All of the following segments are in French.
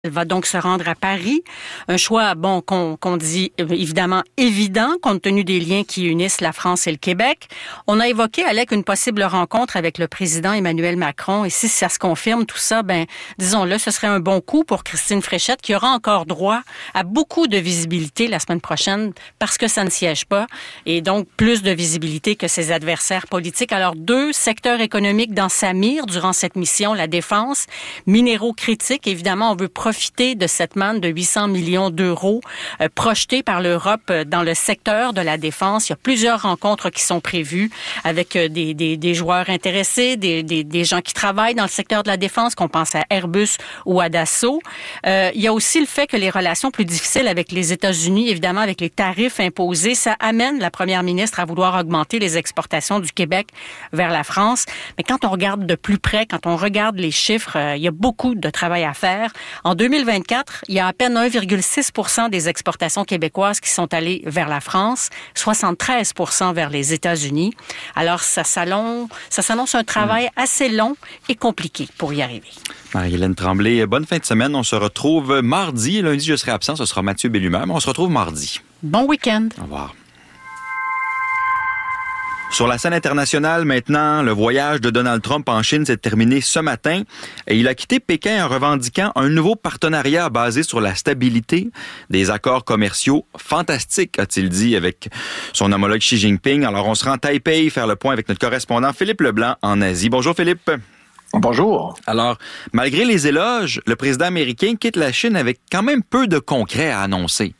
Elle va donc se rendre à Paris. Un choix, qu'on dit évidemment évident, compte tenu des liens qui unissent la France et le Québec. On a évoqué, Alec, une possible rencontre avec le président Emmanuel Macron. Et si ça se confirme, tout ça, disons-le, ce serait un bon coup pour Christine Fréchette, qui aura encore droit à beaucoup de visibilité la semaine prochaine, parce que ça ne siège pas. Et donc, plus de visibilité que ses adversaires politiques. Alors, 2 secteurs économiques dans sa mire durant cette mission, la défense, minéraux critiques. Évidemment, on veut profiter de cette manne de 800 millions d'euros projetée par l'Europe dans le secteur de la défense. Il y a plusieurs rencontres qui sont prévues avec des joueurs intéressés, des gens qui travaillent dans le secteur de la défense, qu'on pense à Airbus ou à Dassault. Il y a aussi le fait que les relations plus difficiles avec les États-Unis, évidemment avec les tarifs imposés, ça amène la première ministre à vouloir augmenter les exportations du Québec vers la France. Mais quand on regarde de plus près, quand on regarde les chiffres, il y a beaucoup de travail à faire. En 2024, il y a à peine 1,6% des exportations québécoises qui sont allées vers la France, 73% vers les États-Unis. Alors, ça s'annonce un travail assez long et compliqué pour y arriver. Marie-Hélène Tremblay, bonne fin de semaine. On se retrouve mardi. Lundi, je serai absent. Ce sera Mathieu Bellumeur, mais on se retrouve mardi. Bon week-end. Au revoir. Sur la scène internationale, maintenant, le voyage de Donald Trump en Chine s'est terminé ce matin et il a quitté Pékin en revendiquant un nouveau partenariat basé sur la stabilité, des accords commerciaux fantastiques, a-t-il dit avec son homologue Xi Jinping. Alors, on se rend à Taipei faire le point avec notre correspondant Philippe Leblanc en Asie. Bonjour Philippe. Bonjour. Alors, malgré les éloges, le président américain quitte la Chine avec quand même peu de concret à annoncer.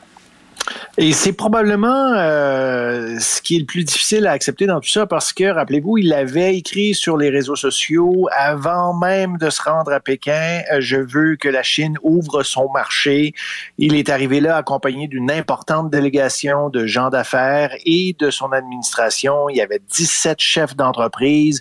Et c'est probablement ce qui est le plus difficile à accepter dans tout ça parce que, rappelez-vous, il avait écrit sur les réseaux sociaux avant même de se rendre à Pékin, je veux que la Chine ouvre son marché. Il est arrivé là accompagné d'une importante délégation de gens d'affaires et de son administration. Il y avait 17 chefs d'entreprise,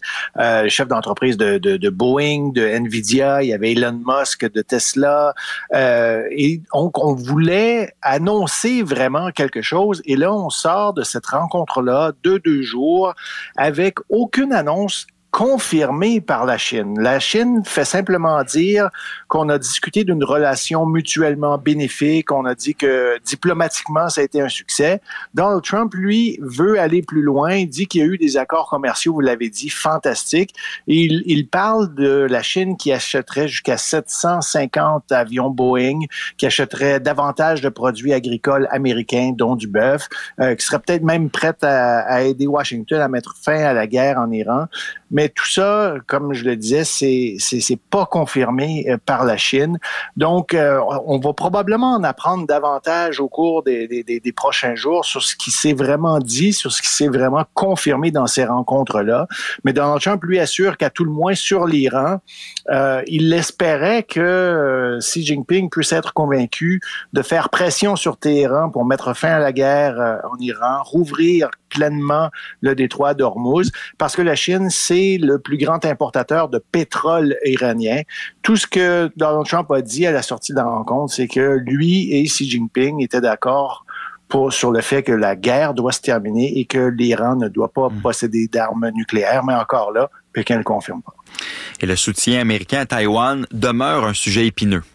de Boeing, de Nvidia, il y avait Elon Musk de Tesla. Et donc, on voulait annoncer vraiment quelque chose. Et là, on sort de cette rencontre-là de 2 jours avec aucune annonce confirmée par la Chine. La Chine fait simplement dire qu'on a discuté d'une relation mutuellement bénéfique, on a dit que diplomatiquement, ça a été un succès. Donald Trump, lui, veut aller plus loin, il dit qu'il y a eu des accords commerciaux, vous l'avez dit, fantastiques. Et il parle de la Chine qui achèterait jusqu'à 750 avions Boeing, qui achèterait davantage de produits agricoles américains, dont du bœuf, qui serait peut-être même prête à aider Washington à mettre fin à la guerre en Iran. Mais tout ça, comme je le disais, c'est pas confirmé par la Chine. Donc, on va probablement en apprendre davantage au cours des prochains jours sur ce qui s'est vraiment dit, sur ce qui s'est vraiment confirmé dans ces rencontres-là. Mais Donald Trump, lui, assure qu'à tout le moins sur l'Iran, il espérait que Xi Jinping puisse être convaincu de faire pression sur Téhéran pour mettre fin à la guerre en Iran, rouvrir pleinement le détroit d'Ormuz, parce que la Chine, c'est le plus grand importateur de pétrole iranien. Tout ce que Donald Trump a dit à la sortie de la rencontre, c'est que lui et Xi Jinping étaient d'accord sur le fait que la guerre doit se terminer et que l'Iran ne doit pas posséder d'armes nucléaires, mais encore là, Pékin ne le confirme pas. Et le soutien américain à Taïwan demeure un sujet épineux.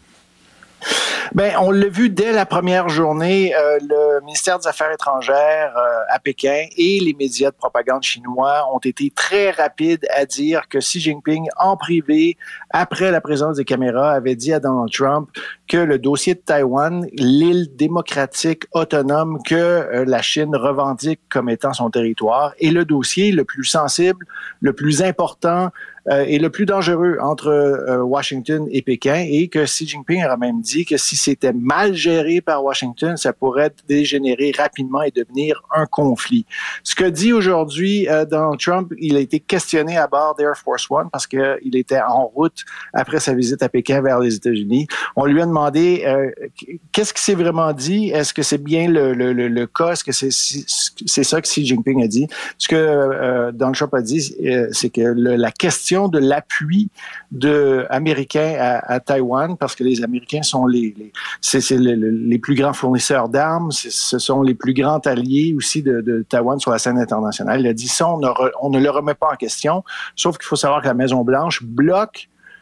On l'a vu dès la première journée, le ministère des Affaires étrangères à Pékin et les médias de propagande chinois ont été très rapides à dire que Xi Jinping, en privé, après la présence des caméras, avait dit à Donald Trump que le dossier de Taïwan, l'île démocratique autonome que la Chine revendique comme étant son territoire, est le dossier le plus sensible, le plus important et le plus dangereux entre Washington et Pékin, et que Xi Jinping a même dit que si c'était mal géré par Washington, ça pourrait dégénérer rapidement et devenir un conflit. Ce que dit aujourd'hui Donald Trump, il a été questionné à bord d'Air Force One parce qu'il était en route après sa visite à Pékin vers les États-Unis. On lui a demandé qu'est-ce qui s'est vraiment dit? Est-ce que c'est bien le cas? Est-ce que c'est ça que Xi Jinping a dit? Ce que Donald Trump a dit, c'est que la question de l'appui américain à Taïwan, parce que les Américains sont les plus grands fournisseurs d'armes, ce sont les plus grands alliés aussi de Taïwan sur la scène internationale. Il a dit ça, on ne le remet pas en question, sauf qu'il faut savoir que la Maison-Blanche bloque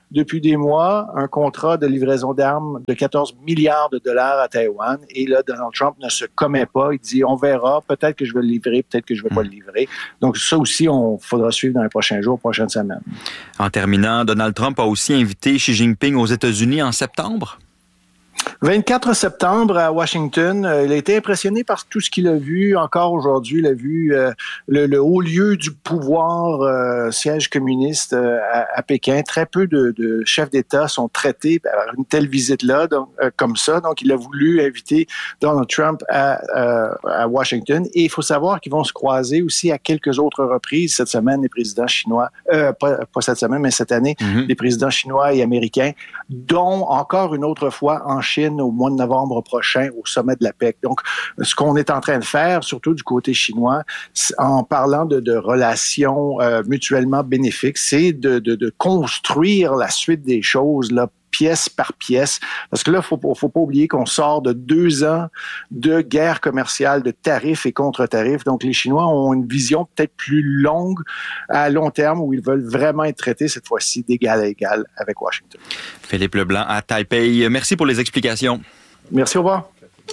depuis des mois un contrat de livraison d'armes de 14 milliards de dollars à Taïwan. Et là, Donald Trump ne se commet pas. Il dit, on verra, peut-être que je vais le livrer, peut-être que je ne vais pas le livrer. Donc ça aussi, on faudra suivre dans les prochains jours, prochaines semaines. En terminant, Donald Trump a aussi invité Xi Jinping aux États-Unis en septembre. 24 septembre à Washington, il a été impressionné par tout ce qu'il a vu. Encore aujourd'hui, il a vu le haut lieu du pouvoir, siège communiste à Pékin. Très peu de chefs d'État sont traités par une telle visite-là, donc, comme ça. Donc, il a voulu inviter Donald Trump à Washington. Et il faut savoir qu'ils vont se croiser aussi à quelques autres reprises cette semaine, les présidents chinois, pas cette semaine, mais cette année, les présidents chinois et américains, dont encore une autre fois en Chine au mois de novembre prochain au sommet de la PEC. Donc, ce qu'on est en train de faire, surtout du côté chinois, en parlant de relations mutuellement bénéfiques, c'est de construire la suite des choses, là, pièce par pièce. Parce que là, faut pas oublier qu'on sort de 2 ans de guerre commerciale, de tarifs et contre-tarifs. Donc, les Chinois ont une vision peut-être plus longue, à long terme, où ils veulent vraiment être traités, cette fois-ci, d'égal à égal avec Washington. Philippe Leblanc à Taipei. Merci pour les explications. Merci, au revoir.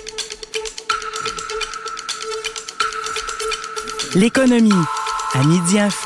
L'économie à Midi Info.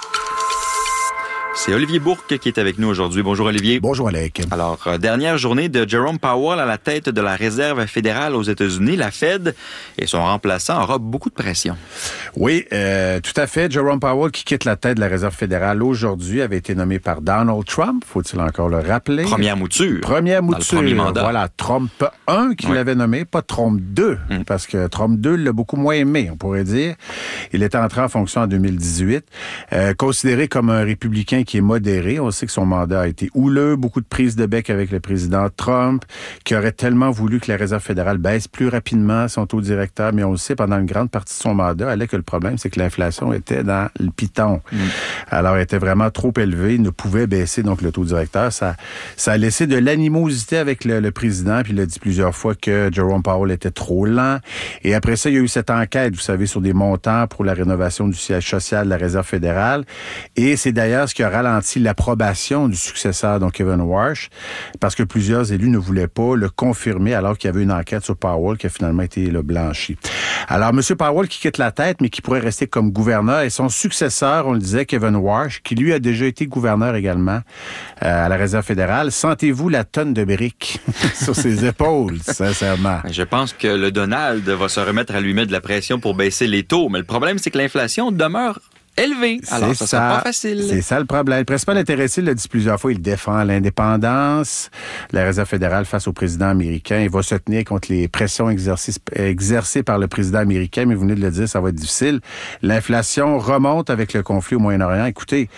C'est Olivier Bourque qui est avec nous aujourd'hui. Bonjour Olivier. Bonjour Alec. Alors, dernière journée de Jerome Powell à la tête de la Réserve fédérale aux États-Unis, la Fed, et son remplaçant aura beaucoup de pression. Oui, tout à fait. Jerome Powell qui quitte la tête de la Réserve fédérale aujourd'hui avait été nommé par Donald Trump, faut-il encore le rappeler. Première mouture. Première mouture. Dans le premier mandat. Voilà, Trump 1 qui l'avait nommé, pas Trump 2, parce que Trump 2 l'a beaucoup moins aimé, on pourrait dire. Il est entré en fonction en 2018, considéré comme un républicain qui est modéré. On sait que son mandat a été houleux, beaucoup de prises de bec avec le président Trump, qui aurait tellement voulu que la Réserve fédérale baisse plus rapidement son taux directeur, mais on le sait, pendant une grande partie de son mandat, elle est que le problème, c'est que l'inflation était dans le piton. Alors, elle était vraiment trop élevée, il ne pouvait baisser donc le taux directeur. Ça a laissé de l'animosité avec le président, puis il a dit plusieurs fois que Jerome Powell était trop lent. Et après ça, il y a eu cette enquête, vous savez, sur des montants pour la rénovation du siège social de la Réserve fédérale. Et c'est d'ailleurs ce qui a ralenti l'approbation du successeur, donc Kevin Warsh, parce que plusieurs élus ne voulaient pas le confirmer alors qu'il y avait une enquête sur Powell qui a finalement été blanchie. Alors, M. Powell qui quitte la tête, mais qui pourrait rester comme gouverneur, et son successeur, on le disait, Kevin Warsh, qui lui a déjà été gouverneur également à la Réserve fédérale. Sentez-vous la tonne de briques sur ses épaules, sincèrement? Je pense que le Donald va se remettre à lui mettre de la pression pour baisser les taux, mais le problème, c'est que l'inflation demeure élevé. Alors, ça sera pas facile. C'est ça le problème. Le principal intéressé l'a dit plusieurs fois, il défend l'indépendance, la Réserve fédérale face au président américain. Il va se tenir contre les pressions exercées par le président américain, mais vous venez de le dire, ça va être difficile. L'inflation remonte avec le conflit au Moyen-Orient. Écoutez,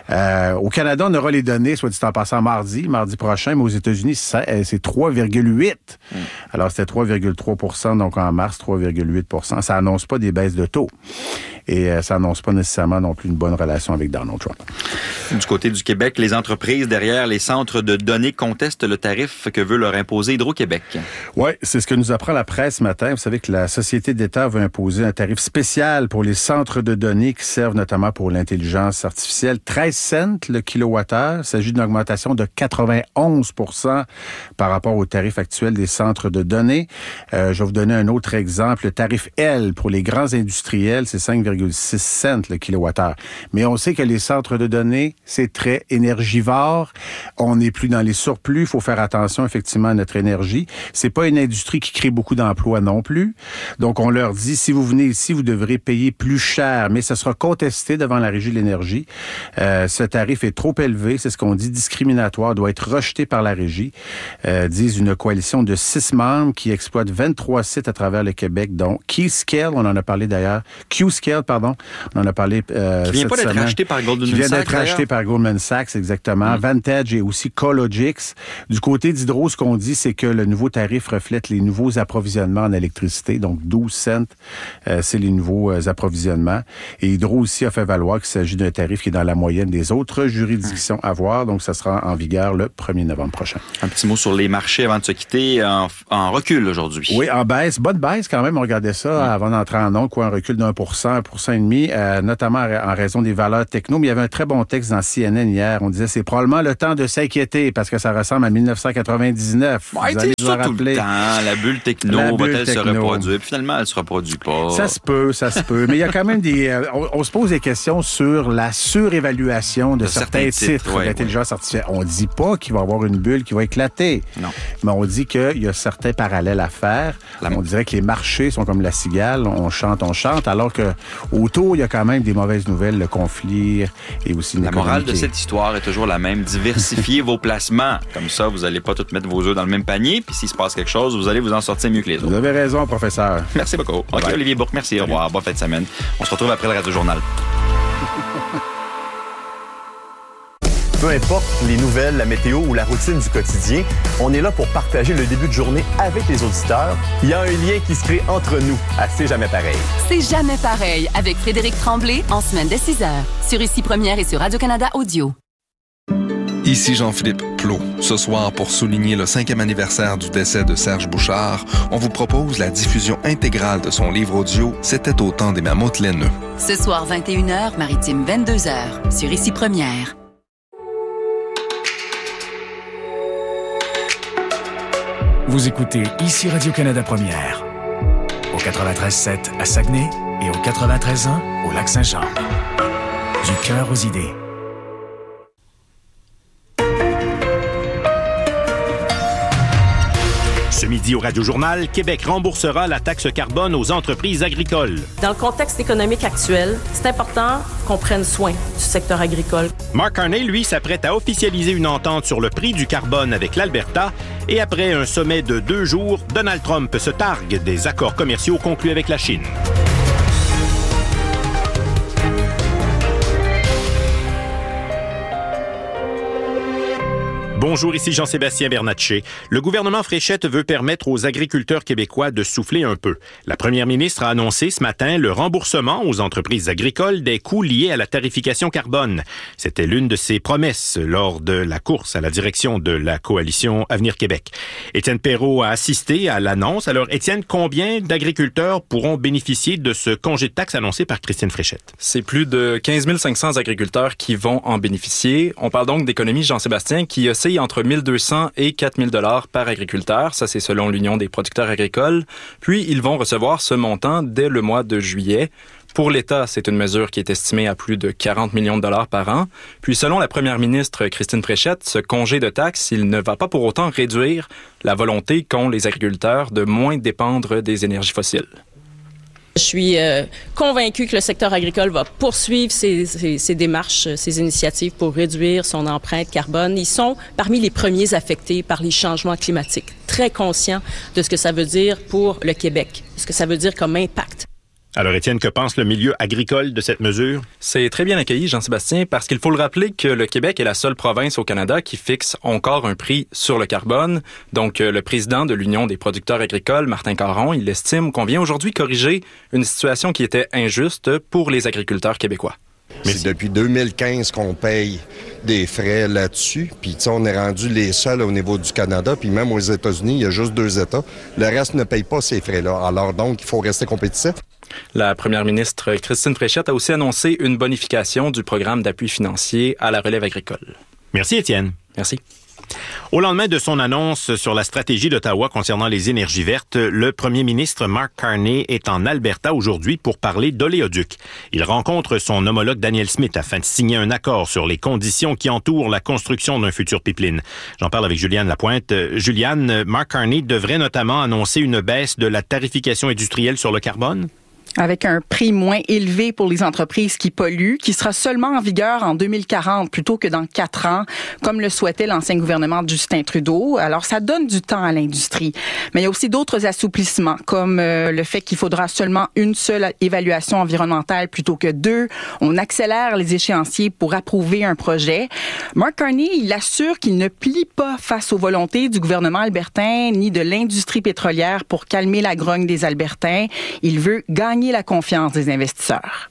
au Canada, on aura les données, soit dit en passant mardi prochain, mais aux États-Unis, c'est 3,8. Alors, c'était 3,3 donc en mars, 3,8 Ça annonce pas des baisses de taux. Et ça annonce pas nécessairement non plus une bonne relation avec Donald Trump. Du côté du Québec, les entreprises derrière les centres de données contestent le tarif que veut leur imposer Hydro-Québec. Oui, c'est ce que nous apprend la presse ce matin. Vous savez que la Société d'État veut imposer un tarif spécial pour les centres de données qui servent notamment pour l'intelligence artificielle. 13 cents le kilowattheure. Il s'agit d'une augmentation de 91 % par rapport au tarif actuel des centres de données. Je vais vous donner un autre exemple. Le tarif L pour les grands industriels, c'est 5,6 cents le kilowattheure. Mais on sait que les centres de données, c'est très énergivore. On n'est plus dans les surplus. Il faut faire attention, effectivement, à notre énergie. C'est pas une industrie qui crée beaucoup d'emplois non plus. Donc, on leur dit, si vous venez ici, vous devrez payer plus cher. Mais ça sera contesté devant la Régie de l'énergie. Ce tarif est trop élevé. C'est ce qu'on dit, discriminatoire, doit être rejeté par la Régie. Disent une coalition de 6 membres qui exploitent 23 sites à travers le Québec, dont Qscale, on en a parlé d'ailleurs. Qscale, pardon. On en a parlé qui vient pas d'être racheté par Goldman Sachs. Qui vient d'être racheté par Goldman Sachs, exactement. Vantage et aussi Cologix. Du côté d'Hydro, ce qu'on dit, c'est que le nouveau tarif reflète les nouveaux approvisionnements en électricité. Donc, 12 cents, c'est les nouveaux approvisionnements. Et Hydro aussi a fait valoir qu'il s'agit d'un tarif qui est dans la moyenne des autres juridictions à voir. Donc, ça sera en vigueur le 1er novembre prochain. Un petit mot sur les marchés avant de se quitter. En recul aujourd'hui. Oui, en baisse. Bonne baisse quand même. On regardait ça avant d'entrer en onde, un recul d'1% pour 3,5 %, notamment en raison des valeurs techno. Mais il y avait un très bon texte dans CNN hier. On disait c'est probablement le temps de s'inquiéter parce que ça ressemble à 1999. Vous allez vous en rappeler. La bulle techno va-t-elle se reproduire? Puis finalement, elle ne se reproduit pas. Ça se peut. Mais il y a quand même on se pose des questions sur la surévaluation de certains titres d'intelligence artificielle. On ne dit pas qu'il va y avoir une bulle qui va éclater. Non. Mais on dit qu'il y a certains parallèles à faire. On dirait que les marchés sont comme la cigale. On chante, alors que autour, il y a quand même des mauvaises nouvelles, le conflit et aussi la morale de cette histoire est toujours la même. Diversifiez vos placements. Comme ça, vous n'allez pas tous mettre vos œufs dans le même panier. Puis s'il se passe quelque chose, vous allez vous en sortir mieux que les autres. Vous avez raison, professeur. Merci beaucoup. OK, Olivier Bourque, merci. Au revoir. Bonne fin de semaine. On se retrouve après le Radio-Journal. Peu importe les nouvelles, la météo ou la routine du quotidien, on est là pour partager le début de journée avec les auditeurs. Il y a un lien qui se crée entre nous à C'est jamais pareil. C'est jamais pareil avec Frédéric Tremblay en semaine dès 6h sur Ici Première et sur Radio-Canada Audio. Ici Jean-Philippe Plot. Ce soir, pour souligner le 5e anniversaire du décès de Serge Bouchard, on vous propose la diffusion intégrale de son livre audio « C'était au temps des mammouths laineux ». Ce soir, 21h, Maritime 22h, sur Ici Première. Vous écoutez Ici Radio-Canada Première, au 93.7 à Saguenay et au 93.1 au Lac-Saint-Jean. Du cœur aux idées. Ce midi au Radio-Journal, Québec remboursera la taxe carbone aux entreprises agricoles. Dans le contexte économique actuel, c'est important qu'on prenne soin du secteur agricole. Mark Carney, lui, s'apprête à officialiser une entente sur le prix du carbone avec l'Alberta. Et après un sommet de 2 jours, Donald Trump se targue des accords commerciaux conclus avec la Chine. Bonjour, ici Jean-Sébastien Bernatchez. Le gouvernement Fréchette veut permettre aux agriculteurs québécois de souffler un peu. La première ministre a annoncé ce matin le remboursement aux entreprises agricoles des coûts liés à la tarification carbone. C'était l'une de ses promesses lors de la course à la direction de la coalition Avenir Québec. Étienne Perrault a assisté à l'annonce. Alors, Étienne, combien d'agriculteurs pourront bénéficier de ce congé de taxe annoncé par Christine Fréchette? C'est plus de 15 500 agriculteurs qui vont en bénéficier. On parle donc d'économies, Jean-Sébastien, qui oscille entre 1 200 et 4 000 $ par agriculteur. Ça, c'est selon l'Union des producteurs agricoles. Puis, ils vont recevoir ce montant dès le mois de juillet. Pour l'État, c'est une mesure qui est estimée à plus de 40 millions de dollars par an. Puis, selon la première ministre Christine Fréchette, ce congé de taxe, il ne va pas pour autant réduire la volonté qu'ont les agriculteurs de moins dépendre des énergies fossiles. Je suis convaincu que le secteur agricole va poursuivre ses démarches, ses initiatives pour réduire son empreinte carbone. Ils sont parmi les premiers affectés par les changements climatiques, très conscients de ce que ça veut dire pour le Québec, ce que ça veut dire comme impact. Alors, Étienne, que pense le milieu agricole de cette mesure? C'est très bien accueilli, Jean-Sébastien, parce qu'il faut le rappeler que le Québec est la seule province au Canada qui fixe encore un prix sur le carbone. Donc, le président de l'Union des producteurs agricoles, Martin Caron, il estime qu'on vient aujourd'hui corriger une situation qui était injuste pour les agriculteurs québécois. C'est depuis 2015 qu'on paye des frais là-dessus. Puis, on est rendu les seuls au niveau du Canada. Puis, même aux États-Unis, il y a juste 2 États. Le reste ne paye pas ces frais-là. Alors, donc, il faut rester compétitif. La première ministre Christine Fréchette a aussi annoncé une bonification du programme d'appui financier à la relève agricole. Merci, Étienne. Merci. Au lendemain de son annonce sur la stratégie d'Ottawa concernant les énergies vertes, le premier ministre Mark Carney est en Alberta aujourd'hui pour parler d'oléoduc. Il rencontre son homologue Daniel Smith afin de signer un accord sur les conditions qui entourent la construction d'un futur pipeline. J'en parle avec Juliane Lapointe. Juliane, Mark Carney devrait notamment annoncer une baisse de la tarification industrielle sur le carbone? Avec un prix moins élevé pour les entreprises qui polluent, qui sera seulement en vigueur en 2040 plutôt que dans 4 ans, comme le souhaitait l'ancien gouvernement de Justin Trudeau. Alors, ça donne du temps à l'industrie. Mais il y a aussi d'autres assouplissements, comme le fait qu'il faudra seulement une seule évaluation environnementale plutôt que 2. On accélère les échéanciers pour approuver un projet. Mark Carney, il assure qu'il ne plie pas face aux volontés du gouvernement albertain ni de l'industrie pétrolière pour calmer la grogne des Albertains. Il veut gagner la confiance des investisseurs.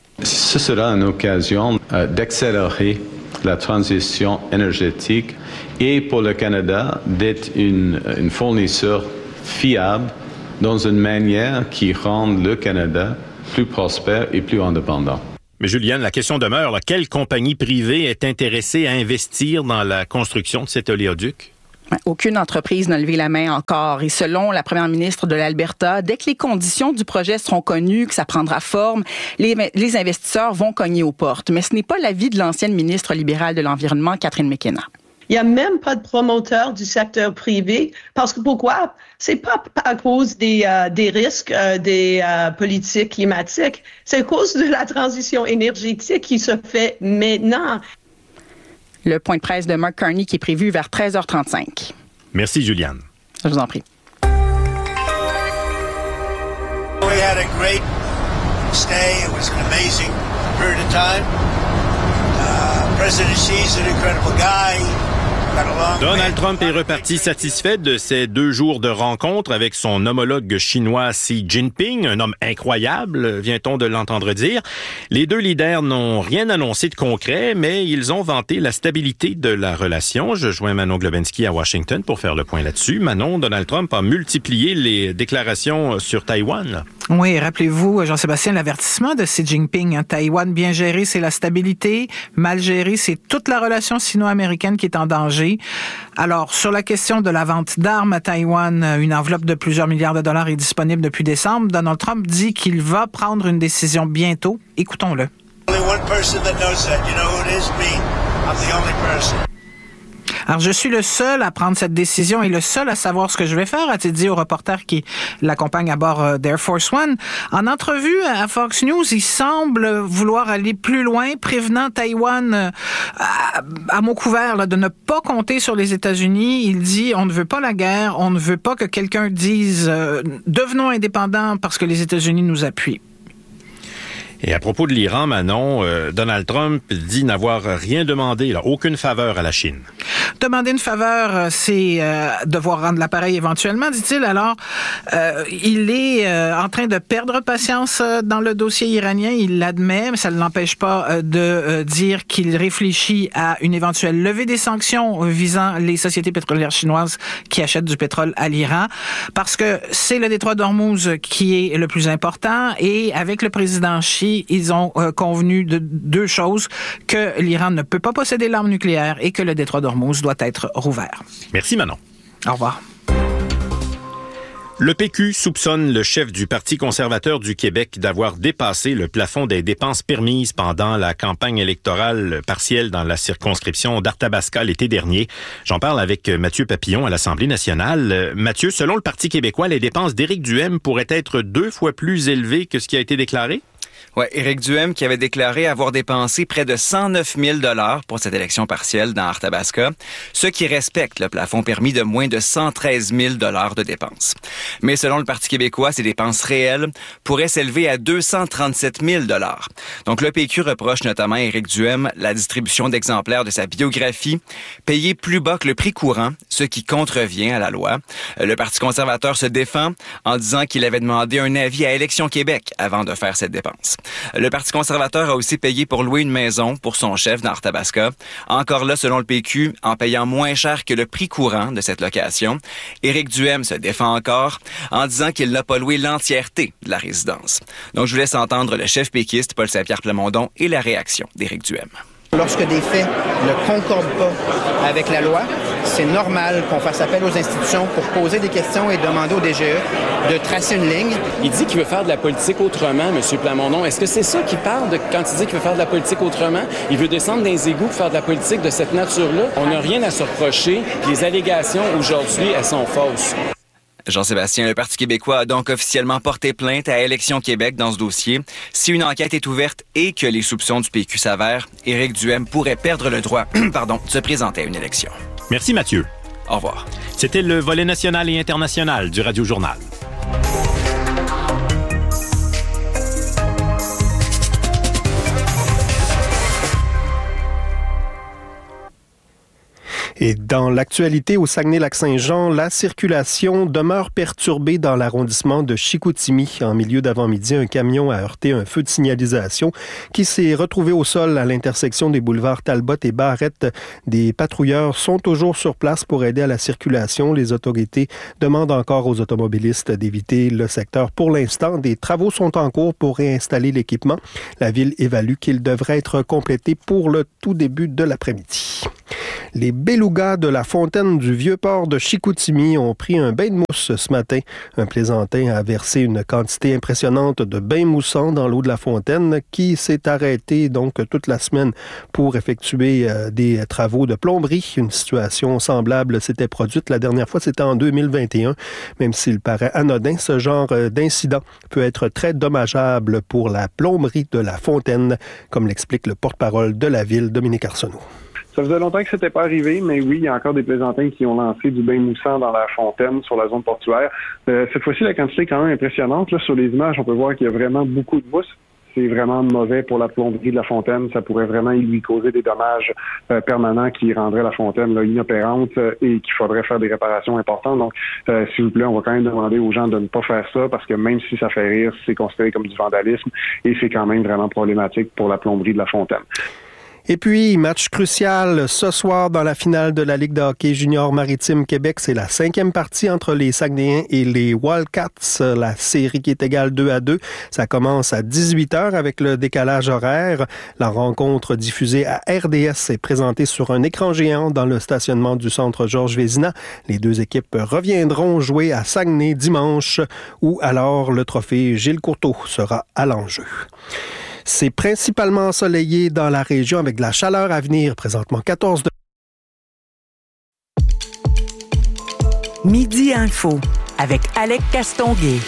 Ce sera une occasion d'accélérer la transition énergétique et pour le Canada d'être une fournisseur fiable dans une manière qui rend le Canada plus prospère et plus indépendant. Mais Juliane, la question demeure, là, quelle compagnie privée est intéressée à investir dans la construction de cet oléoduc? Aucune entreprise n'a levé la main encore. Et selon la première ministre de l'Alberta, dès que les conditions du projet seront connues, que ça prendra forme, les investisseurs vont cogner aux portes. Mais ce n'est pas l'avis de l'ancienne ministre libérale de l'Environnement, Catherine McKenna. Il n'y a même pas de promoteur du secteur privé. Parce que pourquoi? C'est pas à cause des risques des politiques climatiques. C'est à cause de la transition énergétique qui se fait maintenant. Le point de presse de Mark Carney qui est prévu vers 13h35. Merci, Juliane. Je vous en prie. We had a great stay. It was an amazing period of time. President Xi's an incredible guy. Donald Trump est reparti satisfait de ces 2 jours de rencontre avec son homologue chinois Xi Jinping, un homme incroyable, vient-on de l'entendre dire. Les 2 leaders n'ont rien annoncé de concret, mais ils ont vanté la stabilité de la relation. Je joins Manon Globensky à Washington pour faire le point là-dessus. Manon, Donald Trump a multiplié les déclarations sur Taïwan. Oui, rappelez-vous, Jean-Sébastien, l'avertissement de Xi Jinping. Taïwan bien géré, c'est la stabilité. Mal géré, c'est toute la relation sino-américaine qui est en danger. Alors, sur la question de la vente d'armes à Taïwan, une enveloppe de plusieurs milliards de dollars est disponible depuis décembre. Donald Trump dit qu'il va prendre une décision bientôt. Écoutons-le. Alors, je suis le seul à prendre cette décision et le seul à savoir ce que je vais faire, a-t-il dit au reporter qui l'accompagne à bord d'Air Force One. En entrevue à Fox News, il semble vouloir aller plus loin, prévenant Taïwan à mot couvert là, de ne pas compter sur les États-Unis. Il dit, on ne veut pas la guerre, on ne veut pas que quelqu'un dise devenons indépendants parce que les États-Unis nous appuient. Et à propos de l'Iran, Manon, Donald Trump dit n'avoir rien demandé, là, aucune faveur à la Chine. Demander une faveur, c'est devoir rendre l'appareil éventuellement, dit-il. Alors, il est en train de perdre patience dans le dossier iranien. Il l'admet, mais ça ne l'empêche pas de dire qu'il réfléchit à une éventuelle levée des sanctions visant les sociétés pétrolières chinoises qui achètent du pétrole à l'Iran. Parce que c'est le détroit d'Ormuz qui est le plus important. Et avec le président Xi, ils ont convenu de 2 choses, que l'Iran ne peut pas posséder l'arme nucléaire et que le détroit d'Ormuz doit être rouvert. Merci Manon. Au revoir. Le PQ soupçonne le chef du Parti conservateur du Québec d'avoir dépassé le plafond des dépenses permises pendant la campagne électorale partielle dans la circonscription d'Arthabasca l'été dernier. J'en parle avec Mathieu Papillon à l'Assemblée nationale. Mathieu, selon le Parti québécois, les dépenses d'Éric Duhaime pourraient être 2 fois plus élevées que ce qui a été déclaré? Ouais, Éric Duhaime qui avait déclaré avoir dépensé près de 109 000 $ pour cette élection partielle dans Arthabasca, ce qui respecte le plafond permis de moins de 113 000 $ de dépenses. Mais selon le Parti québécois, ces dépenses réelles pourraient s'élever à 237 000 $. Donc le PQ reproche notamment à Éric Duhaime la distribution d'exemplaires de sa biographie payée plus bas que le prix courant, ce qui contrevient à la loi. Le Parti conservateur se défend en disant qu'il avait demandé un avis à Élections Québec avant de faire cette dépense. Le Parti conservateur a aussi payé pour louer une maison pour son chef dans Arthabasca. Encore là, selon le PQ, en payant moins cher que le prix courant de cette location. Éric Duhaime se défend encore en disant qu'il n'a pas loué l'entièreté de la résidence. Donc, je vous laisse entendre le chef péquiste, Paul Saint-Pierre Plamondon, et la réaction d'Éric Duhaime. Lorsque des faits ne concordent pas avec la loi, c'est normal qu'on fasse appel aux institutions pour poser des questions et demander au DGE de tracer une ligne. Il dit qu'il veut faire de la politique autrement, M. Plamondon. Est-ce que c'est ça qu'il parle quand il dit qu'il veut faire de la politique autrement? Il veut descendre dans les égouts pour faire de la politique de cette nature-là? On n'a rien à se reprocher. Les allégations, aujourd'hui, elles sont fausses. Jean-Sébastien, le Parti québécois a donc officiellement porté plainte à Élections Québec dans ce dossier. Si une enquête est ouverte et que les soupçons du PQ s'avèrent, Éric Duhaime pourrait perdre le droit de se présenter à une élection. Merci Mathieu. Au revoir. C'était le volet national et international du Radio Journal. Et dans l'actualité au Saguenay-Lac-Saint-Jean, la circulation demeure perturbée dans l'arrondissement de Chicoutimi. En milieu d'avant-midi, un camion a heurté un feu de signalisation qui s'est retrouvé au sol à l'intersection des boulevards Talbot et Barrette. Des patrouilleurs sont toujours sur place pour aider à la circulation. Les autorités demandent encore aux automobilistes d'éviter le secteur. Pour l'instant, des travaux sont en cours pour réinstaller l'équipement. La ville évalue qu'il devrait être complété pour le tout début de l'après-midi. Les belugas de la fontaine du Vieux-Port de Chicoutimi ont pris un bain de mousse ce matin. Un plaisantin a versé une quantité impressionnante de bain moussant dans l'eau de la fontaine qui s'est arrêtée donc toute la semaine pour effectuer des travaux de plomberie. Une situation semblable s'était produite la dernière fois, c'était en 2021. Même s'il paraît anodin, ce genre d'incident peut être très dommageable pour la plomberie de la fontaine, comme l'explique le porte-parole de la ville, Dominique Arsenault. Ça faisait longtemps que c'était pas arrivé, mais oui, il y a encore des plaisantins qui ont lancé du bain moussant dans la fontaine sur la zone portuaire. Cette fois-ci, la quantité est quand même impressionnante. Là, sur les images, on peut voir qu'il y a vraiment beaucoup de mousse. C'est vraiment mauvais pour la plomberie de la fontaine. Ça pourrait vraiment lui causer des dommages permanents qui rendraient la fontaine là, inopérante et qu'il faudrait faire des réparations importantes. Donc, s'il vous plaît, on va quand même demander aux gens de ne pas faire ça parce que même si ça fait rire, c'est considéré comme du vandalisme et c'est quand même vraiment problématique pour la plomberie de la fontaine. Et puis, match crucial ce soir dans la finale de la Ligue de hockey junior maritime Québec. C'est la 5e partie entre les Saguenayens et les Wildcats. La série qui est égale 2-2. Ça commence à 18h avec le décalage horaire. La rencontre diffusée à RDS est présentée sur un écran géant dans le stationnement du centre Georges Vézina. Les deux équipes reviendront jouer à Saguenay dimanche où alors le trophée Gilles Courteau sera à l'enjeu. C'est principalement ensoleillé dans la région avec de la chaleur à venir, présentement 14 degrés. Midi Info avec Alec Castonguay.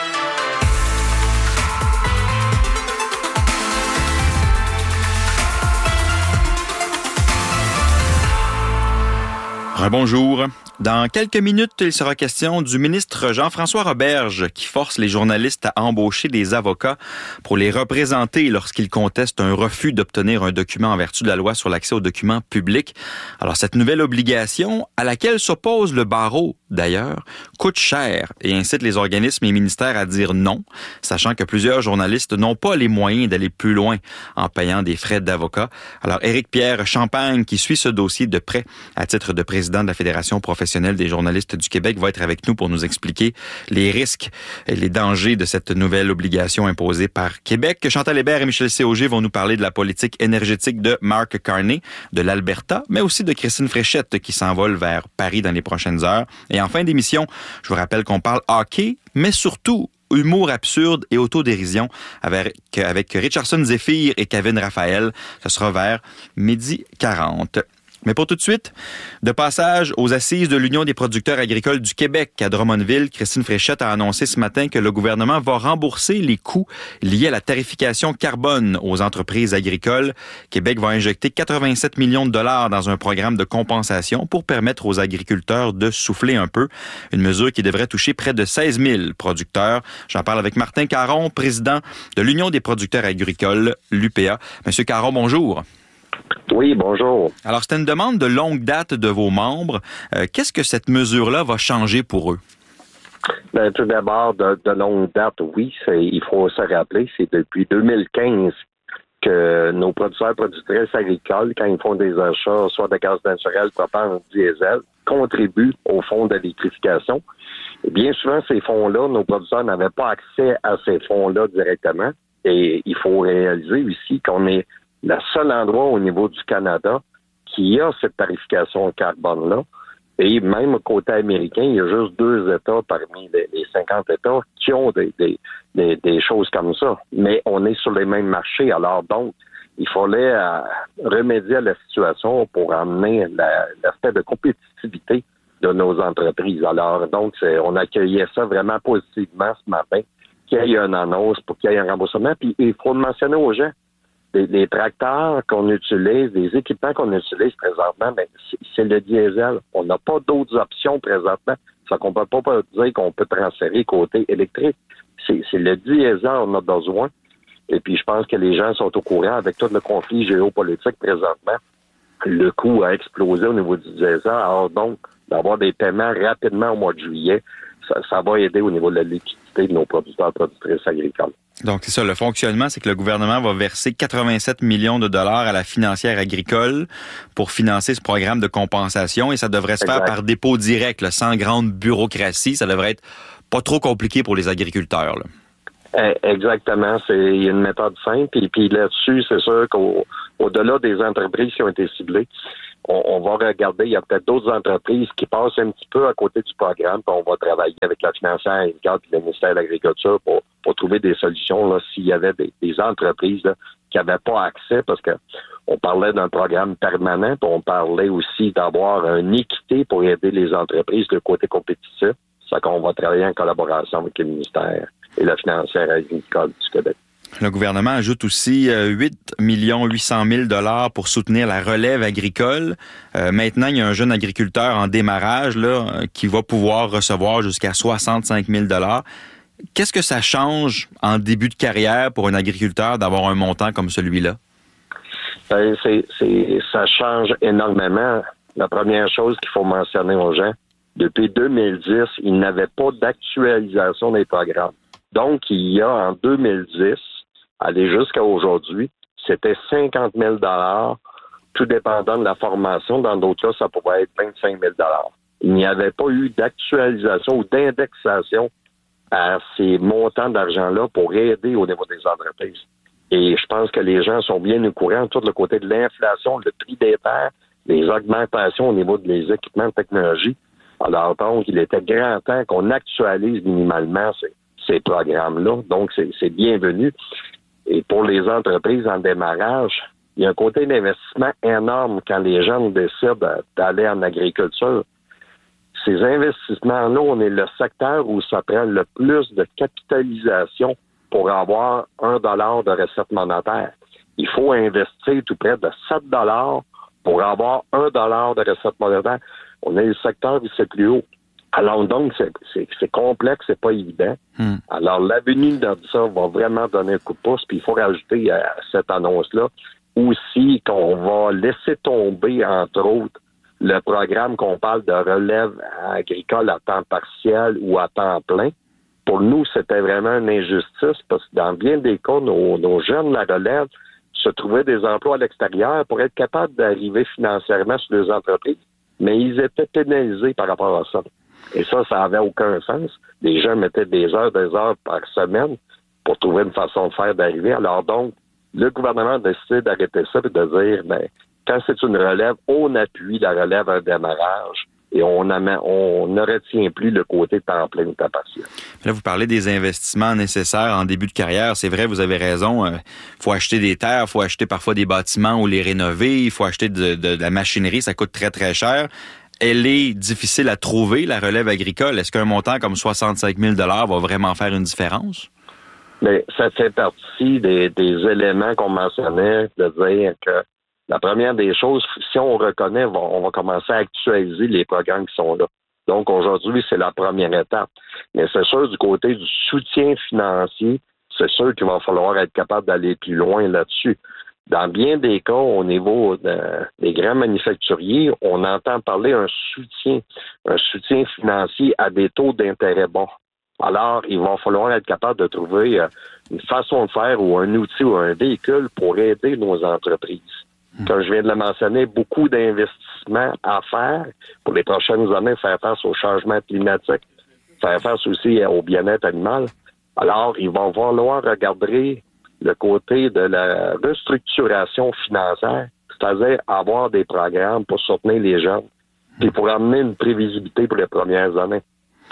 Bonjour. Dans quelques minutes, il sera question du ministre Jean-François Roberge qui force les journalistes à embaucher des avocats pour les représenter lorsqu'ils contestent un refus d'obtenir un document en vertu de la loi sur l'accès aux documents publics. Alors, cette nouvelle obligation, à laquelle s'oppose le barreau, d'ailleurs, coûte cher et incite les organismes et ministères à dire non, sachant que plusieurs journalistes n'ont pas les moyens d'aller plus loin en payant des frais d'avocat. Alors, Éric-Pierre Champagne, qui suit ce dossier de près à titre de président de la Fédération professionnelle des journalistes du Québec, va être avec nous pour nous expliquer les risques et les dangers de cette nouvelle obligation imposée par Québec. Chantal Hébert et Michel Séauger vont nous parler de la politique énergétique de Mark Carney, de l'Alberta, mais aussi de Christine Fréchette qui s'envole vers Paris dans les prochaines heures. Et en fin d'émission, je vous rappelle qu'on parle hockey, mais surtout humour absurde et autodérision avec Richardson Zephyr et Kevin Raphaël. Ce sera vers 12h40. Mais pour tout de suite, de passage aux assises de l'Union des producteurs agricoles du Québec à Drummondville, Christine Fréchette a annoncé ce matin que le gouvernement va rembourser les coûts liés à la tarification carbone aux entreprises agricoles. Québec va injecter 87 millions de dollars dans un programme de compensation pour permettre aux agriculteurs de souffler un peu. Une mesure qui devrait toucher près de 16 000 producteurs. J'en parle avec Martin Caron, président de l'Union des producteurs agricoles, l'UPA. Monsieur Caron, bonjour. Oui, bonjour. Alors, c'était une demande de longue date de vos membres. Qu'est-ce que cette mesure-là va changer pour eux? Bien, tout d'abord, de longue date, oui, il faut se rappeler, c'est depuis 2015 que nos productrices agricoles, quand ils font des achats, soit de gaz naturel, propane, diesel, contribuent au fonds d'électrification. Et bien souvent, ces fonds-là, nos producteurs n'avaient pas accès à ces fonds-là directement. Et il faut réaliser aussi qu'on est le seul endroit au niveau du Canada qui a cette tarification carbone-là. Et même côté américain, il y a juste 2 États parmi les 50 États qui ont des choses comme ça. Mais on est sur les mêmes marchés. Alors donc, il fallait remédier à la situation pour amener l'aspect de compétitivité de nos entreprises. Alors donc, on accueillait ça vraiment positivement ce matin, qu'il y ait une annonce pour qu'il y ait un remboursement. Puis il faut le mentionner aux gens. Les tracteurs qu'on utilise, les équipements qu'on utilise présentement, ben, c'est le diesel. On n'a pas d'autres options présentement. Ça qu'on peut pas dire qu'on peut transférer côté électrique. C'est le diesel qu'on a besoin. Et puis, je pense que les gens sont au courant avec tout le conflit géopolitique présentement. le coût a explosé au niveau du diesel. Alors donc, d'avoir des paiements rapidement au mois de juillet, ça va aider au niveau de la liquidité de nos producteurs et productrices agricoles. Donc, c'est ça. Le fonctionnement, c'est que le gouvernement va verser 87 millions de dollars à la financière agricole pour financer ce programme de compensation et ça devrait se faire par dépôt direct, là, sans grande bureaucratie. Ça devrait être pas trop compliqué pour les agriculteurs, là. Exactement. Il y a une méthode simple. Et puis là-dessus, c'est sûr qu'au-delà des entreprises qui ont été ciblées, on va regarder, il y a peut-être d'autres entreprises qui passent un petit peu à côté du programme, puis on va travailler avec la financière agricole et le ministère de l'Agriculture pour trouver des solutions là, s'il y avait des entreprises là, qui n'avaient pas accès, parce que on parlait d'un programme permanent, puis on parlait aussi d'avoir une équité pour aider les entreprises de côté compétitif. C'est qu'on va travailler en collaboration avec le ministère et la financière agricole du Québec. Le gouvernement ajoute aussi 8 800 000 $ pour soutenir la relève agricole. Maintenant, il y a un jeune agriculteur en démarrage là, qui va pouvoir recevoir jusqu'à 65 000 $. Qu'est-ce que ça change en début de carrière pour un agriculteur d'avoir un montant comme celui-là? Ça change énormément. La première chose qu'il faut mentionner aux gens, depuis 2010, il n'avait pas d'actualisation des programmes. Donc, il y a en 2010, aller jusqu'à aujourd'hui, c'était 50 000 $, tout dépendant de la formation. Dans d'autres cas, ça pouvait être 25 000 $. Il n'y avait pas eu d'actualisation ou d'indexation à ces montants d'argent-là pour aider au niveau des entreprises. Et je pense que les gens sont bien au courant, tout le côté de l'inflation, le prix des terres, les augmentations au niveau des équipements de technologie. Alors, donc, il était grand temps qu'on actualise minimalement ces programmes-là. Donc, c'est bienvenu. Et pour les entreprises en démarrage, il y a un côté d'investissement énorme quand les jeunes décident d'aller en agriculture. Ces investissements-là, on est le secteur où ça prend le plus de capitalisation pour avoir $1 de recette monétaire. Il faut investir tout près de 7 $ pour avoir $1 de recette monétaire. On est le secteur où c'est plus haut. Alors donc, c'est complexe, c'est pas évident. Alors, l'avenue de ça va vraiment donner un coup de pouce, puis il faut rajouter à cette annonce-là aussi qu'on va laisser tomber, entre autres, le programme qu'on parle de relève agricole à temps partiel ou à temps plein. Pour nous, c'était vraiment une injustice parce que dans bien des cas, nos jeunes de la relève se trouvaient des emplois à l'extérieur pour être capables d'arriver financièrement sur les entreprises, mais ils étaient pénalisés par rapport à ça. Et ça n'avait aucun sens. Les gens mettaient des heures par semaine pour trouver une façon de faire d'arriver. Alors donc, le gouvernement a décidé d'arrêter ça et de dire, quand c'est une relève, on appuie la relève à un démarrage et on ne retient plus le côté temps plein ou temps partiel. Là, vous parlez des investissements nécessaires en début de carrière. C'est vrai, vous avez raison. Il faut acheter des terres, il faut acheter parfois des bâtiments ou les rénover, il faut acheter de la machinerie, ça coûte très, très cher. Elle est difficile à trouver, la relève agricole. Est-ce qu'un montant comme 65 000 $ va vraiment faire une différence? Mais ça fait partie des éléments qu'on mentionnait, de dire que la première des choses, si on reconnaît, on va commencer à actualiser les programmes qui sont là. Donc aujourd'hui, c'est la première étape. Mais c'est sûr, du côté du soutien financier, c'est sûr qu'il va falloir être capable d'aller plus loin là-dessus. Dans bien des cas, au niveau des grands manufacturiers, on entend parler un soutien financier à des taux d'intérêt bas. Alors, il va falloir être capable de trouver une façon de faire ou un outil ou un véhicule pour aider nos entreprises. Comme je viens de le mentionner, beaucoup d'investissements à faire pour les prochaines années, faire face au changement climatique, faire face aussi au bien-être animal. Alors, il va falloir regarder le côté de la restructuration financière, c'est-à-dire avoir des programmes pour soutenir les jeunes et pour amener une prévisibilité pour les premières années.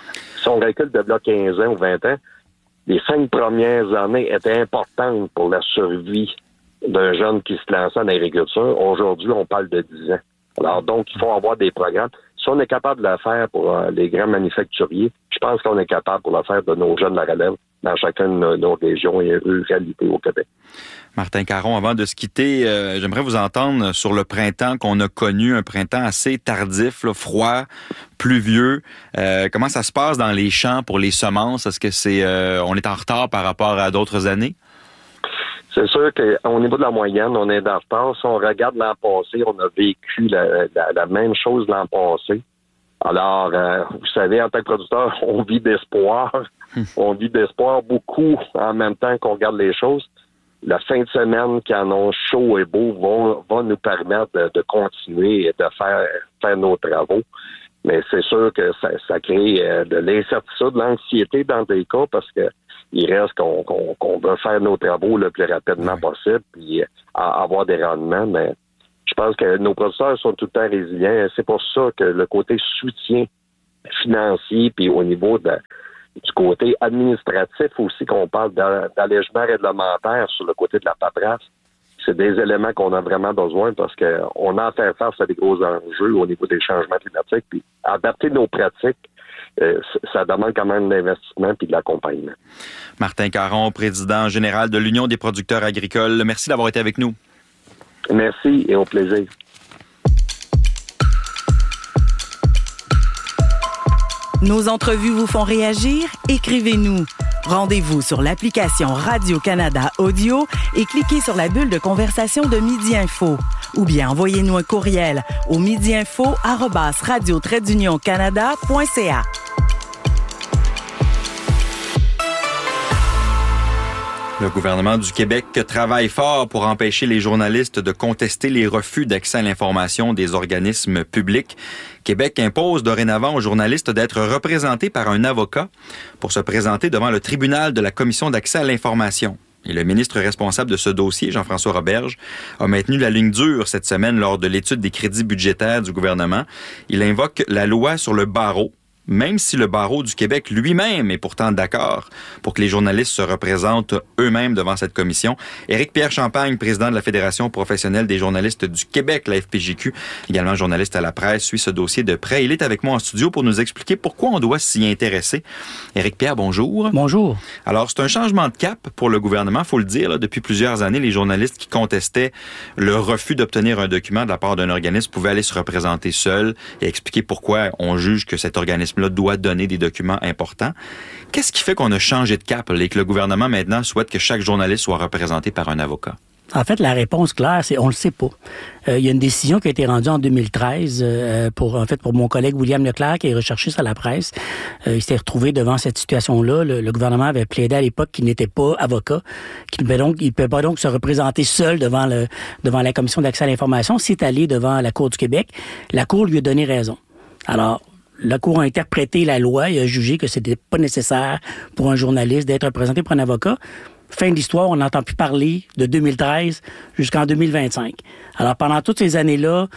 Si on recule de là 15 ans ou 20 ans, les 5 premières années étaient importantes pour la survie d'un jeune qui se lançait en agriculture. Aujourd'hui, on parle de 10 ans. Alors donc, il faut avoir des programmes. Si on est capable de le faire pour les grands manufacturiers, je pense qu'on est capable pour le faire de nos jeunes de la relève dans chacune de nos régions et ruralités au Québec. Martin Caron, avant de se quitter, j'aimerais vous entendre sur le printemps qu'on a connu, un printemps assez tardif, là, froid, pluvieux. Comment ça se passe dans les champs pour les semences? Est-ce que on est en retard par rapport à d'autres années? C'est sûr qu'au niveau de la moyenne, on est en retard. Si on regarde l'an passé, on a vécu la même chose l'an passé. Alors, vous savez, en tant que producteur, on vit d'espoir. On vit d'espoir beaucoup en même temps qu'on regarde les choses. La fin de semaine qui annonce chaud et beau va nous permettre de continuer et de faire nos travaux. Mais c'est sûr que ça crée de l'incertitude, de l'anxiété dans des cas parce que il reste qu'on veut faire nos travaux le plus rapidement possible puis avoir des rendements. Mais je pense que nos producteurs sont tout le temps résilients. C'est pour ça que le côté soutien financier puis au niveau du côté administratif aussi, qu'on parle d'allègement réglementaire sur le côté de la paperasse, c'est des éléments qu'on a vraiment besoin parce qu'on a à faire face à des gros enjeux au niveau des changements climatiques. Puis adapter nos pratiques, ça demande quand même de l'investissement puis de l'accompagnement. Martin Caron, président général de l'Union des producteurs agricoles, merci d'avoir été avec nous. Merci et au plaisir. Nos entrevues vous font réagir? Écrivez-nous. Rendez-vous sur l'application Radio-Canada Audio et cliquez sur la bulle de conversation de Midi Info. Ou bien envoyez-nous un courriel au midiinfo@radio-canada.ca. Le gouvernement du Québec travaille fort pour empêcher les journalistes de contester les refus d'accès à l'information des organismes publics. Québec impose dorénavant aux journalistes d'être représentés par un avocat pour se présenter devant le tribunal de la Commission d'accès à l'information. Et le ministre responsable de ce dossier, Jean-François Roberge, a maintenu la ligne dure cette semaine lors de l'étude des crédits budgétaires du gouvernement. Il invoque la loi sur le barreau, même si le barreau du Québec lui-même est pourtant d'accord pour que les journalistes se représentent eux-mêmes devant cette commission. Éric-Pierre Champagne, président de la Fédération professionnelle des journalistes du Québec, la FPJQ, également journaliste à la presse, suit ce dossier de près. Il est avec moi en studio pour nous expliquer pourquoi on doit s'y intéresser. Éric-Pierre, bonjour. Bonjour. Alors, c'est un changement de cap pour le gouvernement, faut le dire. Là, depuis plusieurs années, les journalistes qui contestaient le refus d'obtenir un document de la part d'un organisme pouvaient aller se représenter seuls et expliquer pourquoi on juge que cet organisme doit donner des documents importants. Qu'est-ce qui fait qu'on a changé de cap et que le gouvernement maintenant souhaite que chaque journaliste soit représenté par un avocat? En fait, la réponse claire, c'est on le sait pas. Il y a une décision qui a été rendue en 2013 pour mon collègue William Leclerc, qui est recherchiste à la presse. Il s'était retrouvé devant cette situation-là. Le gouvernement avait plaidé à l'époque qu'il n'était pas avocat, qu'il ne peut pas donc se représenter seul devant la Commission d'accès à l'information. C'est allé devant la Cour du Québec. La Cour lui a donné raison. Alors, la Cour a interprété la loi et a jugé que c'était pas nécessaire pour un journaliste d'être représenté par un avocat. Fin de l'histoire, on n'entend plus parler de 2013 jusqu'en 2025. Alors, pendant toutes ces années-là,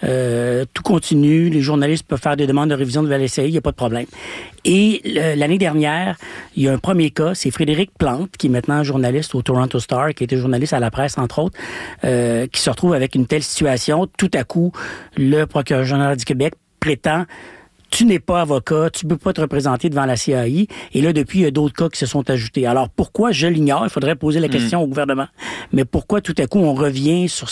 tout continue. Les journalistes peuvent faire des demandes de révision de la LCI, il n'y a pas de problème. Et l'année dernière, il y a un premier cas, c'est Frédéric Plante, qui est maintenant journaliste au Toronto Star, qui était journaliste à la presse, entre autres, qui se retrouve avec une telle situation. Tout à coup, le procureur général du Québec prétend: tu n'es pas avocat, tu ne peux pas te représenter devant la CAI. Et là, depuis, il y a d'autres cas qui se sont ajoutés. Alors, pourquoi? Je l'ignore. Il faudrait poser la question au gouvernement. Mais pourquoi, tout à coup, on revient sur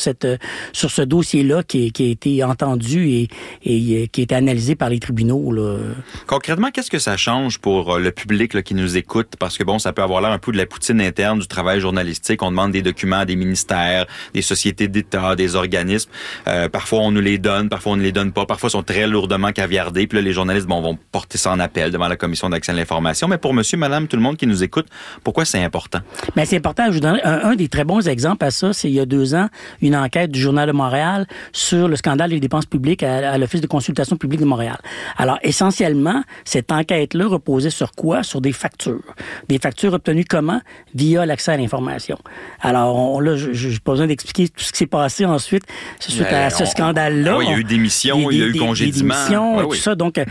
ce dossier-là qui a été entendu et qui a été analysé par les tribunaux, là? Concrètement, qu'est-ce que ça change pour le public là, qui nous écoute? Parce que, bon, ça peut avoir l'air un peu de la poutine interne du travail journalistique. On demande des documents à des ministères, des sociétés d'État, des organismes. Parfois, on nous les donne, parfois, on ne les donne pas. Parfois, ils sont très lourdement caviardés. Puis là, les journalistes vont porter ça en appel devant la Commission d'accès à l'information. Mais pour monsieur, madame, tout le monde qui nous écoute, pourquoi c'est important? Bien, c'est important. Je vous donne un des très bons exemples à ça. C'est il y a 2 ans, une enquête du Journal de Montréal sur le scandale des dépenses publiques à l'Office de consultation publique de Montréal. Alors, essentiellement, cette enquête-là reposait sur quoi? Sur des factures. Des factures obtenues comment? Via l'accès à l'information. Alors, là, je n'ai pas besoin d'expliquer tout ce qui s'est passé ensuite suite à ce scandale-là. Oui, il y a eu démission, il y a eu congédiement. Des démissions, tout ça. Donc,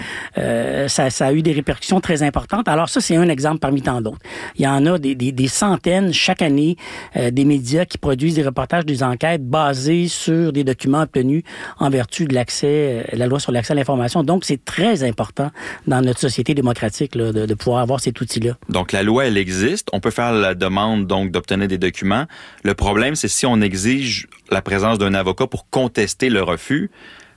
ça a eu des répercussions très importantes. Alors ça, c'est un exemple parmi tant d'autres. Il y en a des centaines chaque année des médias qui produisent des reportages, des enquêtes basées sur des documents obtenus en vertu de la loi sur l'accès à l'information. Donc, c'est très important dans notre société démocratique là, de pouvoir avoir cet outil-là. Donc, la loi, elle existe. On peut faire la demande donc d'obtenir des documents. Le problème, c'est si on exige la présence d'un avocat pour contester le refus.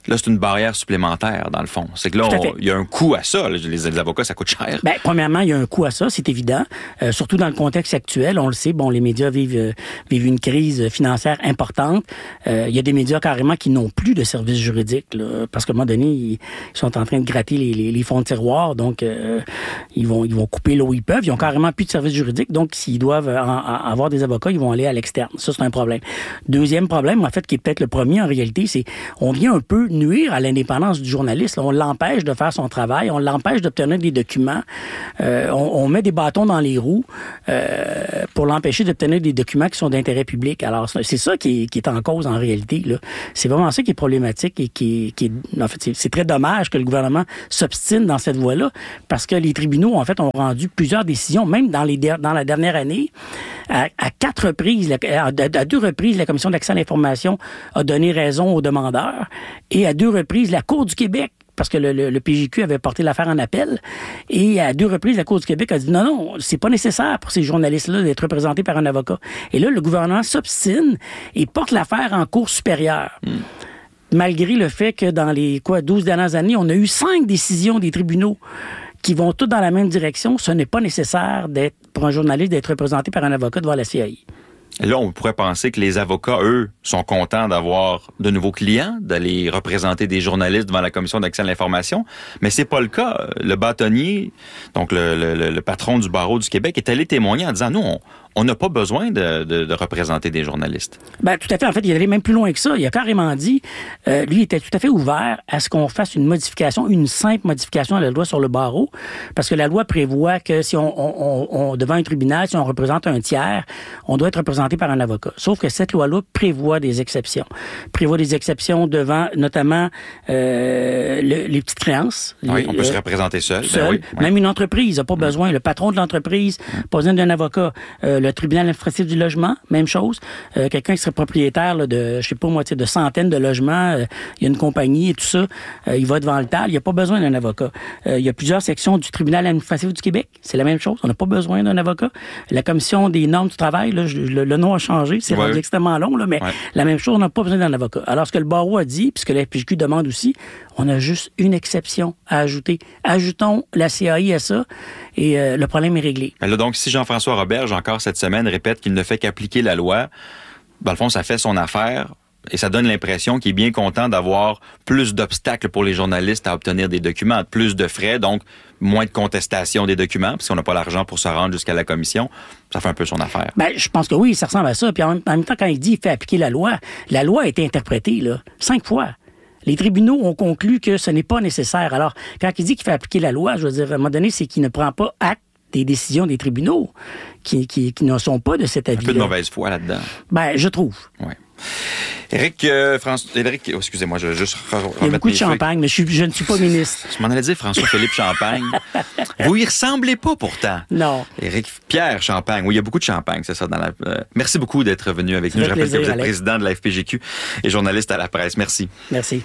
Là, c'est une barrière supplémentaire, dans le fond. C'est que là, il y a un coût à ça. Les avocats, ça coûte cher. Bien, premièrement, il y a un coût à ça, c'est évident. Surtout dans le contexte actuel, on le sait, les médias vivent une crise financière importante. Il y a des médias carrément qui n'ont plus de services juridiques, là, parce qu'à un moment donné, ils sont en train de gratter les fonds de tiroir, donc ils vont couper là où ils peuvent. Ils ont carrément plus de services juridiques, donc s'ils doivent avoir des avocats, ils vont aller à l'externe. Ça, c'est un problème. Deuxième problème, en fait, qui est peut-être le premier en réalité, c'est on vient un peu nuire à l'indépendance du journaliste. Là, on l'empêche de faire son travail, on l'empêche d'obtenir des documents, on met des bâtons dans les roues pour l'empêcher d'obtenir des documents qui sont d'intérêt public. Alors, c'est ça qui est en cause en réalité, là. C'est vraiment ça qui est problématique et qui est en fait, c'est très dommage que le gouvernement s'obstine dans cette voie-là, parce que les tribunaux, en fait, ont rendu plusieurs décisions, même dans la dernière année, à 4 reprises, à 2 reprises, la Commission d'accès à l'information a donné raison aux demandeurs, et à 2 reprises, la Cour du Québec, parce que le PJQ avait porté l'affaire en appel, et à 2 reprises, la Cour du Québec a dit non, c'est pas nécessaire pour ces journalistes-là d'être représentés par un avocat. Et là, le gouvernement s'obstine et porte l'affaire en Cour supérieure. Malgré le fait que dans les 12 dernières années, on a eu 5 décisions des tribunaux qui vont toutes dans la même direction. Ce n'est pas nécessaire pour un journaliste d'être représenté par un avocat devant la CAI. Et là, on pourrait penser que les avocats, eux, sont contents d'avoir de nouveaux clients, d'aller représenter des journalistes devant la Commission d'accès à l'information, mais c'est pas le cas. Le bâtonnier, donc le patron du barreau du Québec, est allé témoigner en disant, nous, on n'a pas besoin de représenter des journalistes. Ben, tout à fait. En fait, il allait même plus loin que ça. Il a carrément dit, lui était tout à fait ouvert à ce qu'on fasse une simple modification à la loi sur le barreau, parce que la loi prévoit que si on devant un tribunal, si on représente un tiers, on doit être représenté par un avocat. Sauf que cette loi-là prévoit des exceptions. Prévoit des exceptions devant, notamment, les petites créances. Oui, on peut se représenter seul. Ben oui. Même une entreprise n'a pas besoin. Le patron de l'entreprise n'a pas besoin d'un avocat. Le tribunal administratif du logement, même chose. Quelqu'un qui serait propriétaire là, de, je sais pas moi, de centaines de logements, il y a une compagnie et tout ça, il va devant le TAL, il n'y a pas besoin d'un avocat. Il y a plusieurs sections du tribunal administratif du Québec, c'est la même chose, on n'a pas besoin d'un avocat. La commission des normes du travail, là, le nom a changé, c'est rendu extrêmement long, là, mais la même chose, on n'a pas besoin d'un avocat. Alors, ce que le barreau a dit, puis ce que la FPJQ demande aussi, on a juste une exception à ajouter. Ajoutons la CAI à ça et le problème est réglé. Là, donc, si Jean-François Roberge, encore cette semaine, répète qu'il ne fait qu'appliquer la loi, dans le fond, ça fait son affaire et ça donne l'impression qu'il est bien content d'avoir plus d'obstacles pour les journalistes à obtenir des documents, plus de frais, donc moins de contestation des documents, parce qu'on n'a pas l'argent pour se rendre jusqu'à la commission. Ça fait un peu son affaire. Ben, je pense que oui, ça ressemble à ça. Puis en même temps, quand il dit qu'il fait appliquer la loi a été interprétée là, 5 fois. Les tribunaux ont conclu que ce n'est pas nécessaire. Alors, quand il dit qu'il fait appliquer la loi, je veux dire, à un moment donné, c'est qu'il ne prend pas acte des décisions des tribunaux qui ne sont pas de cet avis-là. Un peu de mauvaise foi là-dedans. Ben, je trouve. Oui. Éric, excusez-moi, je vais juste remettre. Il y a beaucoup de champagne, mais je ne suis pas ministre. Je m'en allais dire François-Philippe Champagne. Vous y ressemblez pas pourtant. Non. Pierre Champagne. Oui, il y a beaucoup de champagne, c'est ça. Merci beaucoup d'être venu avec nous. Je rappelle que vous êtes président de la FPJQ et journaliste à la presse. Merci. Merci.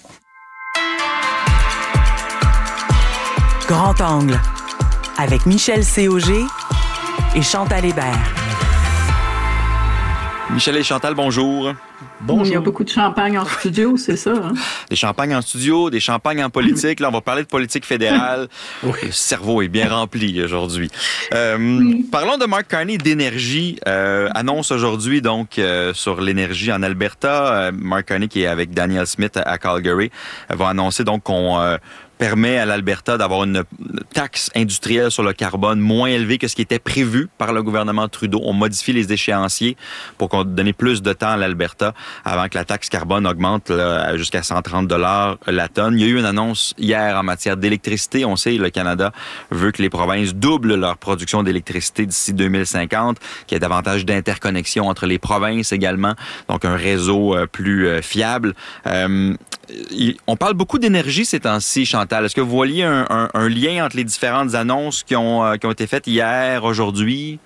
Grand Angle avec Michel Cauger et Chantal Hébert. Michel et Chantal, bonjour. Bonjour. Il y a beaucoup de champagne en studio, c'est ça? Hein? Des champagnes en studio, des champagnes en politique. Là, on va parler de politique fédérale. Oui. Le cerveau est bien rempli aujourd'hui. Parlons de Mark Carney d'énergie. Annonce aujourd'hui donc sur l'énergie en Alberta. Mark Carney, qui est avec Daniel Smith à Calgary, va annoncer donc qu'on permet à l'Alberta d'avoir une taxe industrielle sur le carbone moins élevée que ce qui était prévu par le gouvernement Trudeau. On modifie les échéanciers pour qu'on donne plus de temps à l'Alberta avant que la taxe carbone augmente là, jusqu'à 130 $ la tonne. Il y a eu une annonce hier en matière d'électricité. On sait, le Canada veut que les provinces doublent leur production d'électricité d'ici 2050, qu'il y ait davantage d'interconnexion entre les provinces également, donc un réseau plus fiable. On parle beaucoup d'énergie ces temps-ci, Chantal. Est-ce que vous voyez un lien entre les différentes annonces qui ont été faites hier, aujourd'hui?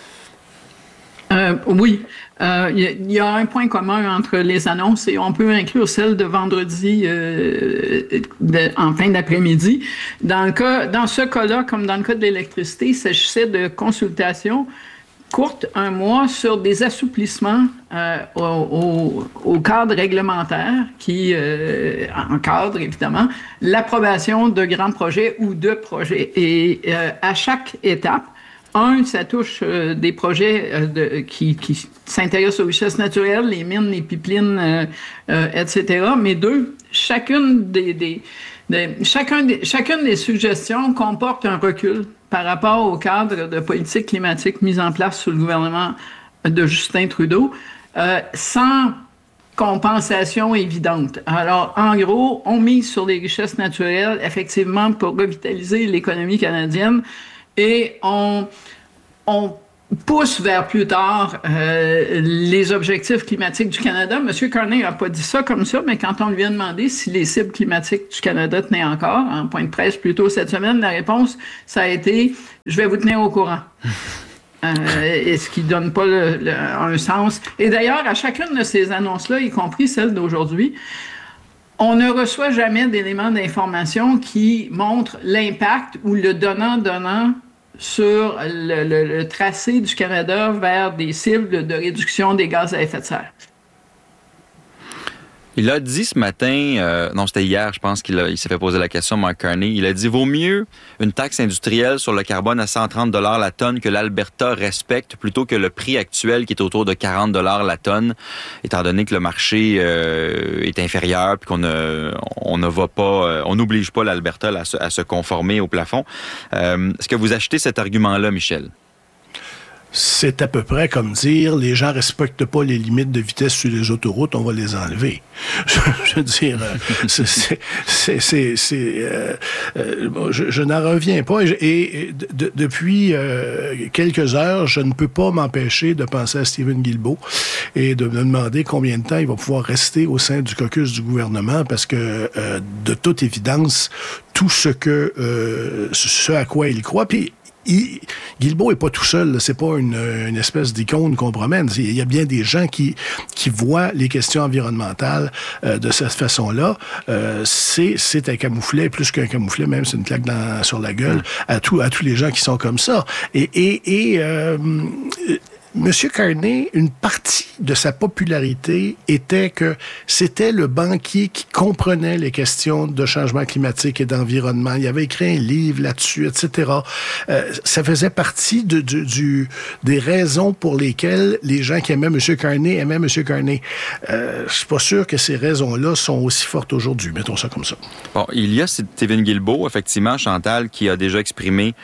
Oui. Il y a un point commun entre les annonces et on peut inclure celle de vendredi en fin d'après-midi. Dans ce cas-là, comme dans le cas de l'électricité, il s'agissait de consultations courte, un mois, sur des assouplissements au cadre réglementaire qui encadre, évidemment, l'approbation de grands projets ou de projets. Et à chaque étape, ça touche des projets qui s'intéressent aux richesses naturelles, les mines, les pipelines, etc. Mais deux, chacune des suggestions comporte un recul par rapport au cadre de politique climatique mis en place sous le gouvernement de Justin Trudeau, sans compensation évidente. Alors, en gros, on mise sur les richesses naturelles, effectivement, pour revitaliser l'économie canadienne, et on pousse vers plus tard les objectifs climatiques du Canada. M. Carney n'a pas dit ça comme ça, mais quand on lui a demandé si les cibles climatiques du Canada tenaient encore, en point de presse plus tôt cette semaine, la réponse, ça a été « Je vais vous tenir au courant ». Et ce qui ne donne pas un sens. Et d'ailleurs, à chacune de ces annonces-là, y compris celle d'aujourd'hui, on ne reçoit jamais d'éléments d'information qui montrent l'impact ou le donnant-donnant sur le tracé du Canada vers des cibles de réduction des gaz à effet de serre. Il a dit ce matin, non, c'était hier, je pense il s'est fait poser la question, Mark Carney. Il a dit, vaut mieux une taxe industrielle sur le carbone à 130 $ la tonne que l'Alberta respecte plutôt que le prix actuel qui est autour de 40 $ la tonne, étant donné que le marché est inférieur puis qu'on n'oblige pas l'Alberta à se conformer au plafond. Est-ce que vous achetez cet argument-là, Michel? C'est à peu près comme dire, les gens respectent pas les limites de vitesse sur les autoroutes, on va les enlever. Je veux dire, je n'en reviens pas. Et depuis quelques heures, je ne peux pas m'empêcher de penser à Stephen Guilbeault et de me demander combien de temps il va pouvoir rester au sein du caucus du gouvernement, parce que, de toute évidence, tout ce à quoi il croit, puis Guilbeault est pas tout seul, c'est pas une espèce d'icône qu'on promène. Il y a bien des gens qui voient les questions environnementales de cette façon-là. C'est un camouflet, plus qu'un camouflet, même c'est une claque sur la gueule à tous les gens qui sont comme ça. M. Carney, une partie de sa popularité était que c'était le banquier qui comprenait les questions de changement climatique et d'environnement. Il avait écrit un livre là-dessus, etc. Ça faisait partie des raisons pour lesquelles les gens qui aimaient M. Carney aimaient M. Carney. Je suis pas sûr que ces raisons-là sont aussi fortes aujourd'hui. Mettons ça comme ça. Bon, il y a Stephen Guilbeault, effectivement, Chantal, qui a déjà exprimé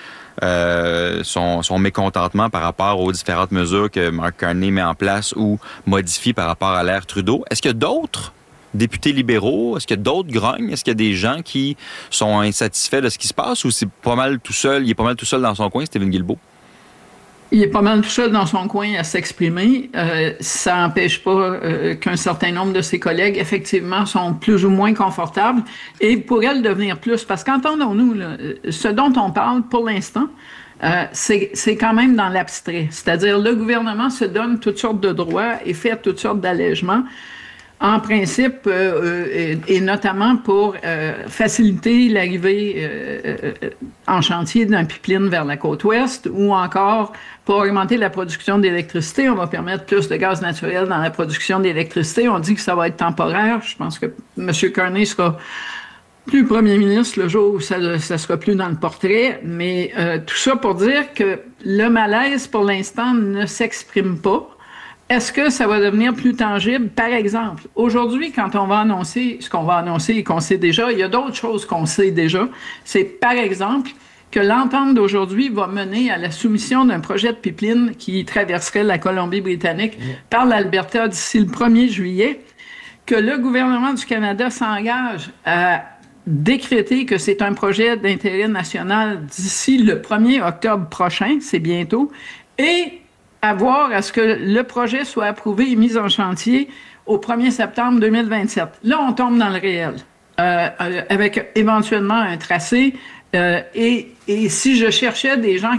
son mécontentement par rapport aux différentes mesures que Mark Carney met en place ou modifie par rapport à l'ère Trudeau. Est-ce qu'il y a d'autres députés libéraux? Est-ce qu'il y a d'autres grognes? Est-ce qu'il y a des gens qui sont insatisfaits de ce qui se passe, ou c'est pas mal tout seul? Il est pas mal tout seul dans son coin, Stephen Guilbeault? Il est pas mal tout seul dans son coin à s'exprimer. Ça n'empêche pas qu'un certain nombre de ses collègues, effectivement, sont plus ou moins confortables et pourraient le devenir plus. Parce qu'entendons-nous, là, ce dont on parle pour l'instant, c'est quand même dans l'abstrait. C'est-à-dire, le gouvernement se donne toutes sortes de droits et fait toutes sortes d'allègements, en principe, et notamment pour faciliter l'arrivée en chantier d'un pipeline vers la côte ouest, ou encore pour augmenter la production d'électricité. On va permettre plus de gaz naturel dans la production d'électricité. On dit que ça va être temporaire. Je pense que M. Carney sera plus premier ministre le jour où ça sera plus dans le portrait. Mais tout ça pour dire que le malaise, pour l'instant, ne s'exprime pas. Est-ce que ça va devenir plus tangible? Par exemple, aujourd'hui, quand on va annoncer ce qu'on va annoncer et qu'on sait déjà, il y a d'autres choses qu'on sait déjà. C'est, par exemple, que l'entente d'aujourd'hui va mener à la soumission d'un projet de pipeline qui traverserait la Colombie-Britannique par l'Alberta d'ici le 1er juillet, que le gouvernement du Canada s'engage à décréter que c'est un projet d'intérêt national d'ici le 1er octobre prochain, c'est bientôt, et avoir à ce que le projet soit approuvé et mis en chantier au 1er septembre 2027. Là, on tombe dans le réel, avec éventuellement un tracé. Et si je cherchais des gens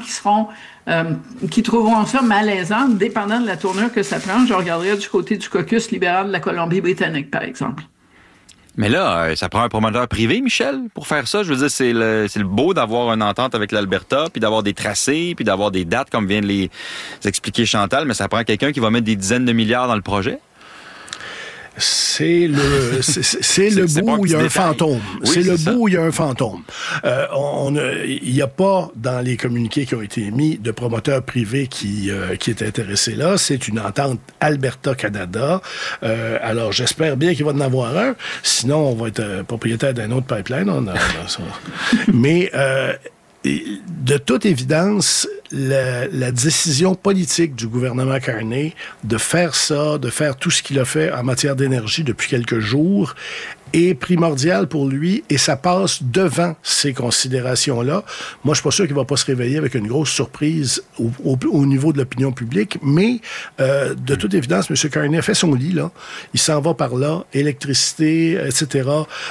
qui trouveront ça malaisant, dépendant de la tournure que ça prend, je regarderais du côté du caucus libéral de la Colombie-Britannique, par exemple. Mais là, ça prend un promoteur privé, Michel, pour faire ça. Je veux dire, c'est le beau d'avoir une entente avec l'Alberta, puis d'avoir des tracés, puis d'avoir des dates, comme vient de les expliquer Chantal, mais ça prend quelqu'un qui va mettre des dizaines de milliards dans le projet. C'est le bout où il y a un fantôme. Oui, c'est le bout où il y a un fantôme. Il n'y a pas, dans les communiqués qui ont été émis, de promoteur privé qui est intéressé là. C'est une entente Alberta-Canada. Alors, j'espère bien qu'il va en avoir un. Sinon, on va être propriétaire d'un autre pipeline. Mais... de toute évidence, la décision politique du gouvernement Carney de faire ça, de faire tout ce qu'il a fait en matière d'énergie depuis quelques jours, est primordial pour lui et ça passe devant ces considérations-là. Moi, je suis pas sûr qu'il va pas se réveiller avec une grosse surprise au niveau de l'opinion publique, mais de toute évidence, M. Carney a fait son lit, là. Il s'en va par là, électricité, etc.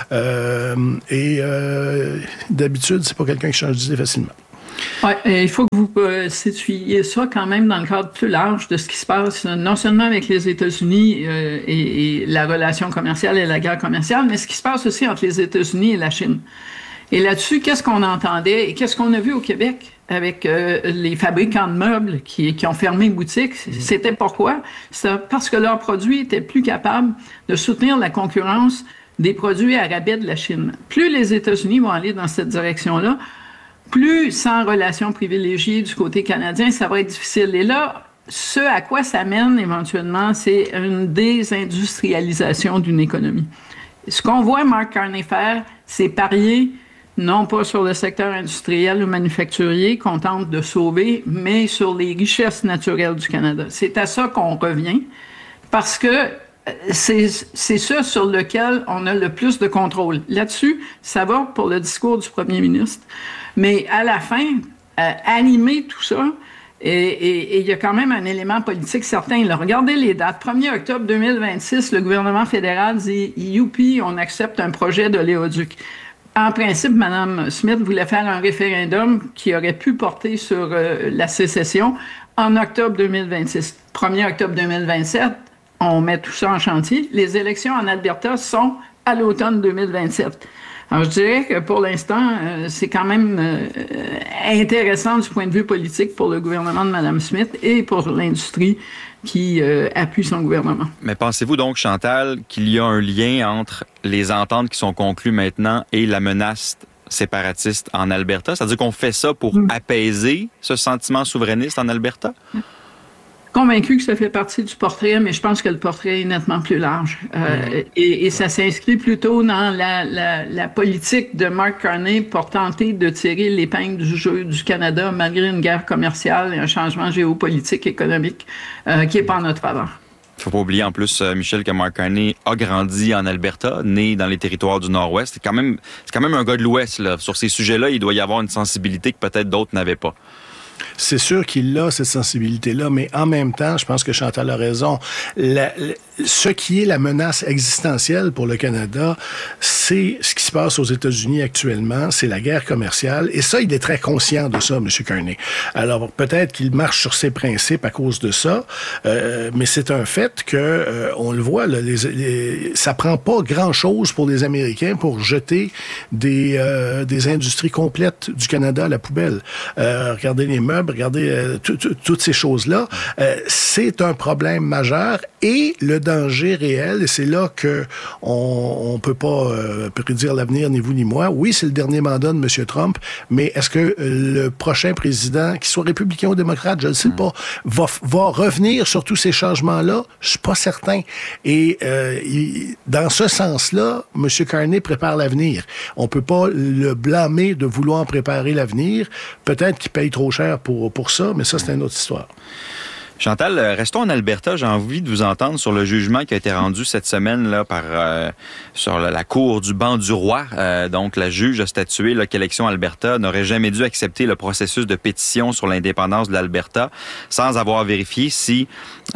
D'habitude, c'est pas quelqu'un qui change d'idée facilement. Oui, il faut que vous situiez ça quand même dans le cadre plus large de ce qui se passe, non seulement avec les États-Unis et la relation commerciale et la guerre commerciale, mais ce qui se passe aussi entre les États-Unis et la Chine. Et là-dessus, qu'est-ce qu'on entendait et qu'est-ce qu'on a vu au Québec avec les fabricants de meubles qui ont fermé boutique? C'était pourquoi? C'est parce que leurs produits étaient plus capables de soutenir la concurrence des produits à rabais de la Chine. Plus les États-Unis vont aller dans cette direction-là, plus sans relation privilégiée du côté canadien, ça va être difficile. Et là, ce à quoi ça mène éventuellement, c'est une désindustrialisation d'une économie. Ce qu'on voit Mark Carney faire, c'est parier non pas sur le secteur industriel ou manufacturier qu'on tente de sauver, mais sur les richesses naturelles du Canada. C'est à ça qu'on revient, parce que c'est ça sur lequel on a le plus de contrôle. Là-dessus, ça va pour le discours du premier ministre. Mais à la fin, animer tout ça, et il y a quand même un élément politique certain. Là, regardez les dates. 1er octobre 2026, le gouvernement fédéral dit « Youpi, on accepte un projet de l'éoduc ». En principe, Mme Smith voulait faire un référendum qui aurait pu porter sur la sécession en octobre 2026. 1er octobre 2027, on met tout ça en chantier. Les élections en Alberta sont à l'automne 2027. Alors, je dirais que pour l'instant, c'est quand même intéressant du point de vue politique pour le gouvernement de Mme Smith et pour l'industrie qui appuie son gouvernement. Mais pensez-vous donc, Chantal, qu'il y a un lien entre les ententes qui sont conclues maintenant et la menace séparatiste en Alberta? C'est-à-dire qu'on fait ça pour apaiser ce sentiment souverainiste en Alberta? Convaincu que ça fait partie du portrait, mais je pense que le portrait est nettement plus large. Et ça s'inscrit plutôt dans la politique de Mark Carney pour tenter de tirer l'épingle du jeu du Canada malgré une guerre commerciale et un changement géopolitique économique qui n'est pas en notre faveur. Il ne faut pas oublier en plus, Michel, que Mark Carney a grandi en Alberta, né dans les territoires du Nord-Ouest. C'est quand même un gars de l'Ouest, là. Sur ces sujets-là, il doit y avoir une sensibilité que peut-être d'autres n'avaient pas. C'est sûr qu'il a cette sensibilité-là, mais en même temps, je pense que Chantal a raison. Ce qui est la menace existentielle pour le Canada, c'est ce qui se passe aux États-Unis actuellement, c'est la guerre commerciale. Et ça, il est très conscient de ça, M. Carney. Alors, peut-être qu'il marche sur ses principes à cause de ça, mais c'est un fait que, on le voit, là, ça prend pas grand-chose pour les Américains pour jeter des industries complètes du Canada à la poubelle. Regardez les meubles, regardez toutes ces choses-là. C'est un problème majeur et le danger réel, et c'est là que on peut pas prédire l'avenir, ni vous ni moi. Oui, c'est le dernier mandat de M. Trump, mais est-ce que le prochain président, qu'il soit républicain ou démocrate, je ne sais pas, va revenir sur tous ces changements-là? Je suis pas certain. Et dans ce sens-là, M. Carney prépare l'avenir. On peut pas le blâmer de vouloir préparer l'avenir. Peut-être qu'il paye trop cher pour ça, mais ça, c'est une autre histoire. Chantal, restons en Alberta. J'ai envie de vous entendre sur le jugement qui a été rendu cette semaine là sur la cour du banc du roi. Donc, la juge a statué qu'Élections Alberta n'aurait jamais dû accepter le processus de pétition sur l'indépendance de l'Alberta sans avoir vérifié si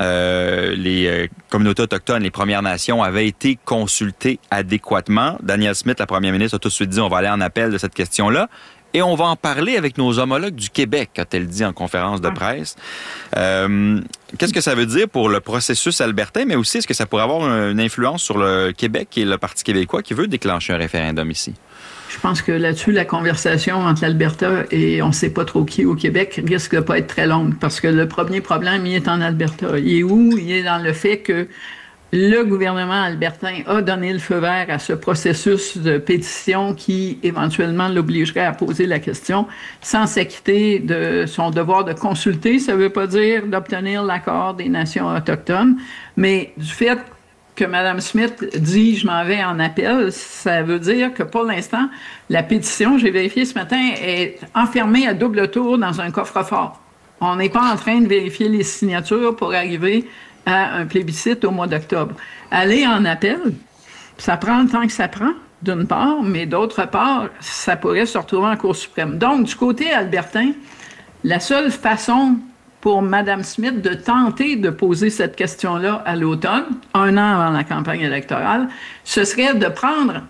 les communautés autochtones, les Premières Nations, avaient été consultées adéquatement. Danielle Smith, la première ministre, a tout de suite dit on va aller en appel de cette question-là. Et on va en parler avec nos homologues du Québec, a-t-elle dit en conférence de presse. Qu'est-ce que ça veut dire pour le processus albertain, mais aussi est-ce que ça pourrait avoir une influence sur le Québec et le Parti québécois qui veut déclencher un référendum ici? Je pense que là-dessus, la conversation entre l'Alberta et on ne sait pas trop qui au Québec risque de pas être très longue parce que le premier problème, il est en Alberta. Il est où? Il est dans le fait que le gouvernement albertain a donné le feu vert à ce processus de pétition qui, éventuellement, l'obligerait à poser la question sans s'acquitter de son devoir de consulter. Ça ne veut pas dire d'obtenir l'accord des nations autochtones, mais du fait que Mme Smith dit « je m'en vais en appel », ça veut dire que pour l'instant, la pétition, j'ai vérifié ce matin, est enfermée à double tour dans un coffre-fort. On n'est pas en train de vérifier les signatures pour arriver à un plébiscite au mois d'octobre. Aller en appel, ça prend le temps que ça prend, d'une part, mais d'autre part, ça pourrait se retrouver en Cour suprême. Donc, du côté albertain, la seule façon pour Mme Smith de tenter de poser cette question-là à l'automne, 1 an avant la campagne électorale, ce serait de prendre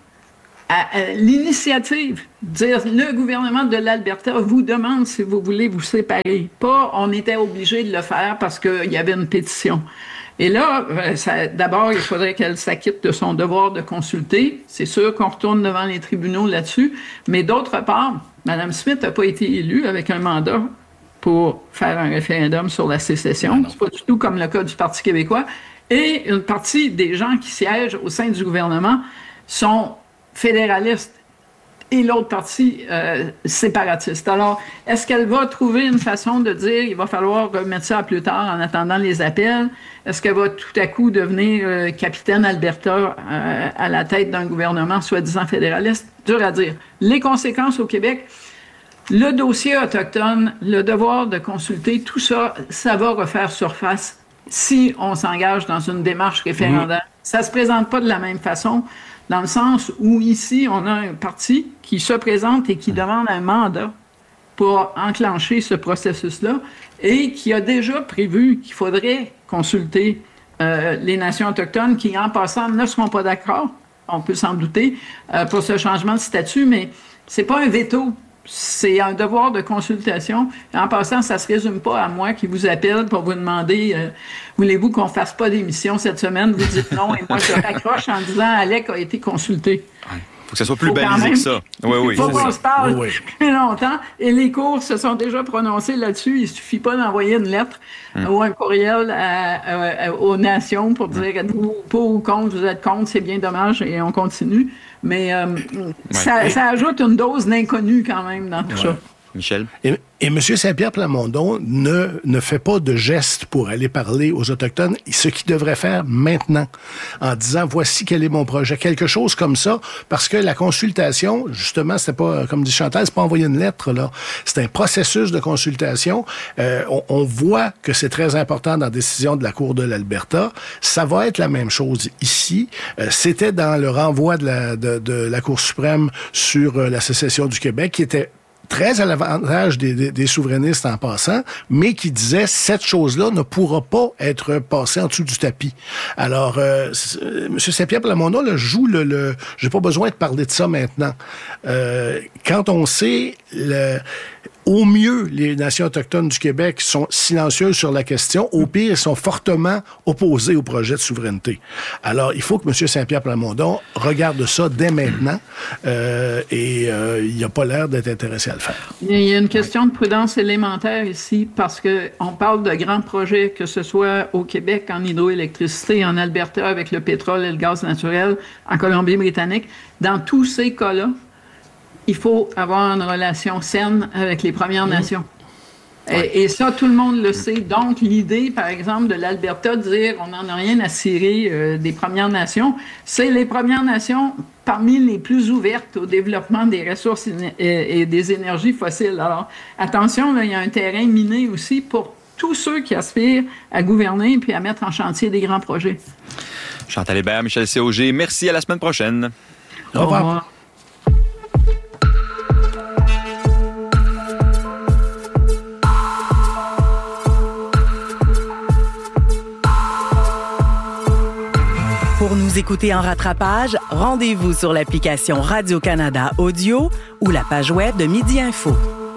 l'initiative, dire le gouvernement de l'Alberta vous demande si vous voulez vous séparer. Pas on était obligé de le faire parce qu'il y avait une pétition. Et là, d'abord, il faudrait qu'elle s'acquitte de son devoir de consulter. C'est sûr qu'on retourne devant les tribunaux là-dessus. Mais d'autre part, Mme Smith n'a pas été élue avec un mandat pour faire un référendum sur la sécession. C'est pas du tout comme le cas du Parti québécois. Et une partie des gens qui siègent au sein du gouvernement sont fédéralistes et l'autre partie séparatiste. Alors, est-ce qu'elle va trouver une façon de dire il va falloir remettre ça à plus tard en attendant les appels? Est-ce qu'elle va tout à coup devenir capitaine Alberta à la tête d'un gouvernement soi-disant fédéraliste? Dur à dire. Les conséquences au Québec, le dossier autochtone, le devoir de consulter, tout ça, ça va refaire surface si on s'engage dans une démarche référendaire. Ça ne se présente pas de la même façon, dans le sens où ici, on a un parti qui se présente et qui demande un mandat pour enclencher ce processus-là et qui a déjà prévu qu'il faudrait consulter les nations autochtones qui, en passant, ne seront pas d'accord, on peut s'en douter, pour ce changement de statut, mais c'est pas un veto. C'est un devoir de consultation. En passant, ça ne se résume pas à moi qui vous appelle pour vous demander voulez-vous qu'on ne fasse pas d'émission cette semaine? Vous dites non et moi je raccroche en disant Alec a été consulté. Il faut que ça soit plus balisé que ça. Il faut qu'on se parle plus longtemps. Et les cours se sont déjà prononcés là-dessus. Il ne suffit pas d'envoyer une lettre ou un courriel aux nations pour dire êtes-vous pour ou contre, vous êtes contre, c'est bien dommage et on continue. Mais ça ajoute une dose d'inconnu quand même dans tout ça. Michel? Et M. Saint-Pierre Plamondon ne fait pas de geste pour aller parler aux Autochtones, ce qu'il devrait faire maintenant, en disant, voici quel est mon projet. Quelque chose comme ça, parce que la consultation, justement, c'était pas, comme dit Chantal, c'est pas envoyer une lettre, là. C'est un processus de consultation. On voit que c'est très important dans la décision de la Cour de l'Alberta. Ça va être la même chose ici. C'était dans le renvoi de la Cour suprême sur la sécession du Québec, qui était très à l'avantage des souverainistes en passant, mais qui disait cette chose-là ne pourra pas être passée en dessous du tapis. Alors, M. Saint-Pierre Plamondon joue j'ai pas besoin de parler de ça maintenant. Quand on sait au mieux, les nations autochtones du Québec sont silencieuses sur la question. Au pire, ils sont fortement opposés au projet de souveraineté. Alors, il faut que M. Saint-Pierre Plamondon regarde ça dès maintenant et il n'a pas l'air d'être intéressé à le faire. Il y a une question de prudence élémentaire ici parce qu'on parle de grands projets, que ce soit au Québec en hydroélectricité, en Alberta avec le pétrole et le gaz naturel, en Colombie-Britannique. Dans tous ces cas-là, il faut avoir une relation saine avec les Premières Nations. Et ça, tout le monde le sait. Donc, l'idée, par exemple, de l'Alberta de dire on n'en a rien à cirer des Premières Nations, c'est les Premières Nations parmi les plus ouvertes au développement des ressources et des énergies fossiles. Alors, attention, là, il y a un terrain miné aussi pour tous ceux qui aspirent à gouverner puis à mettre en chantier des grands projets. Chantal Hébert, Michel Cauger, merci, à la semaine prochaine. Au revoir. Pour Pour nous écouter en rattrapage, rendez-vous sur l'application Radio-Canada Audio ou la page web de Midi Info.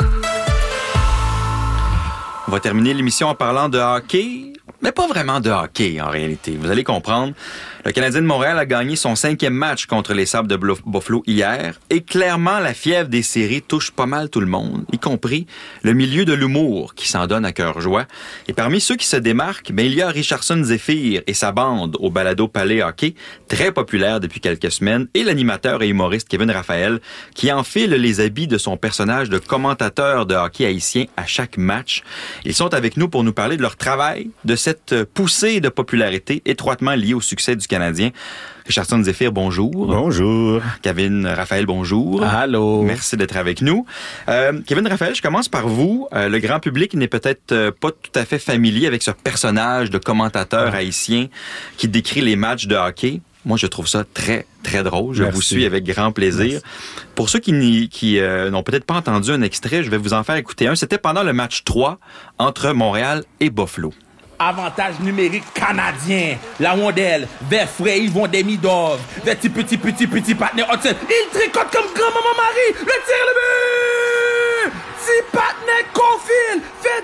On va terminer l'émission en parlant de hockey, mais pas vraiment de hockey en réalité. Vous allez comprendre. Le Canadien de Montréal a gagné son 5e match contre les Sabres de Buffalo hier et clairement la fièvre des séries touche pas mal tout le monde, y compris le milieu de l'humour qui s'en donne à cœur joie. Et parmi ceux qui se démarquent, il y a Richardson Zephyr et sa bande au Balado Palais Hockey, très populaire depuis quelques semaines, et l'animateur et humoriste Kevin Raphaël qui enfile les habits de son personnage de commentateur de hockey haïtien à chaque match. Ils sont avec nous pour nous parler de leur travail, de cette poussée de popularité étroitement liée au succès du Canadien. Richardson Zephyr, bonjour. Bonjour. Kevin Raphaël, bonjour. Allô. Merci d'être avec nous. Kevin Raphaël, je commence par vous. Le grand public n'est peut-être pas tout à fait familier avec ce personnage de commentateur haïtien qui décrit les matchs de hockey. Moi, je trouve ça très, très drôle. Je vous suis avec grand plaisir. Merci. Pour ceux qui n'ont peut-être pas entendu un extrait, je vais vous en faire écouter un. C'était pendant le match 3 entre Montréal et Buffalo. Avantage numérique canadien. La rondelle vers Frey, ils vont des Midov. Vers petit partenaire Hudson. Il tricote comme grand-maman Marie. Le tir, le but! Si partenaire Caulfield fait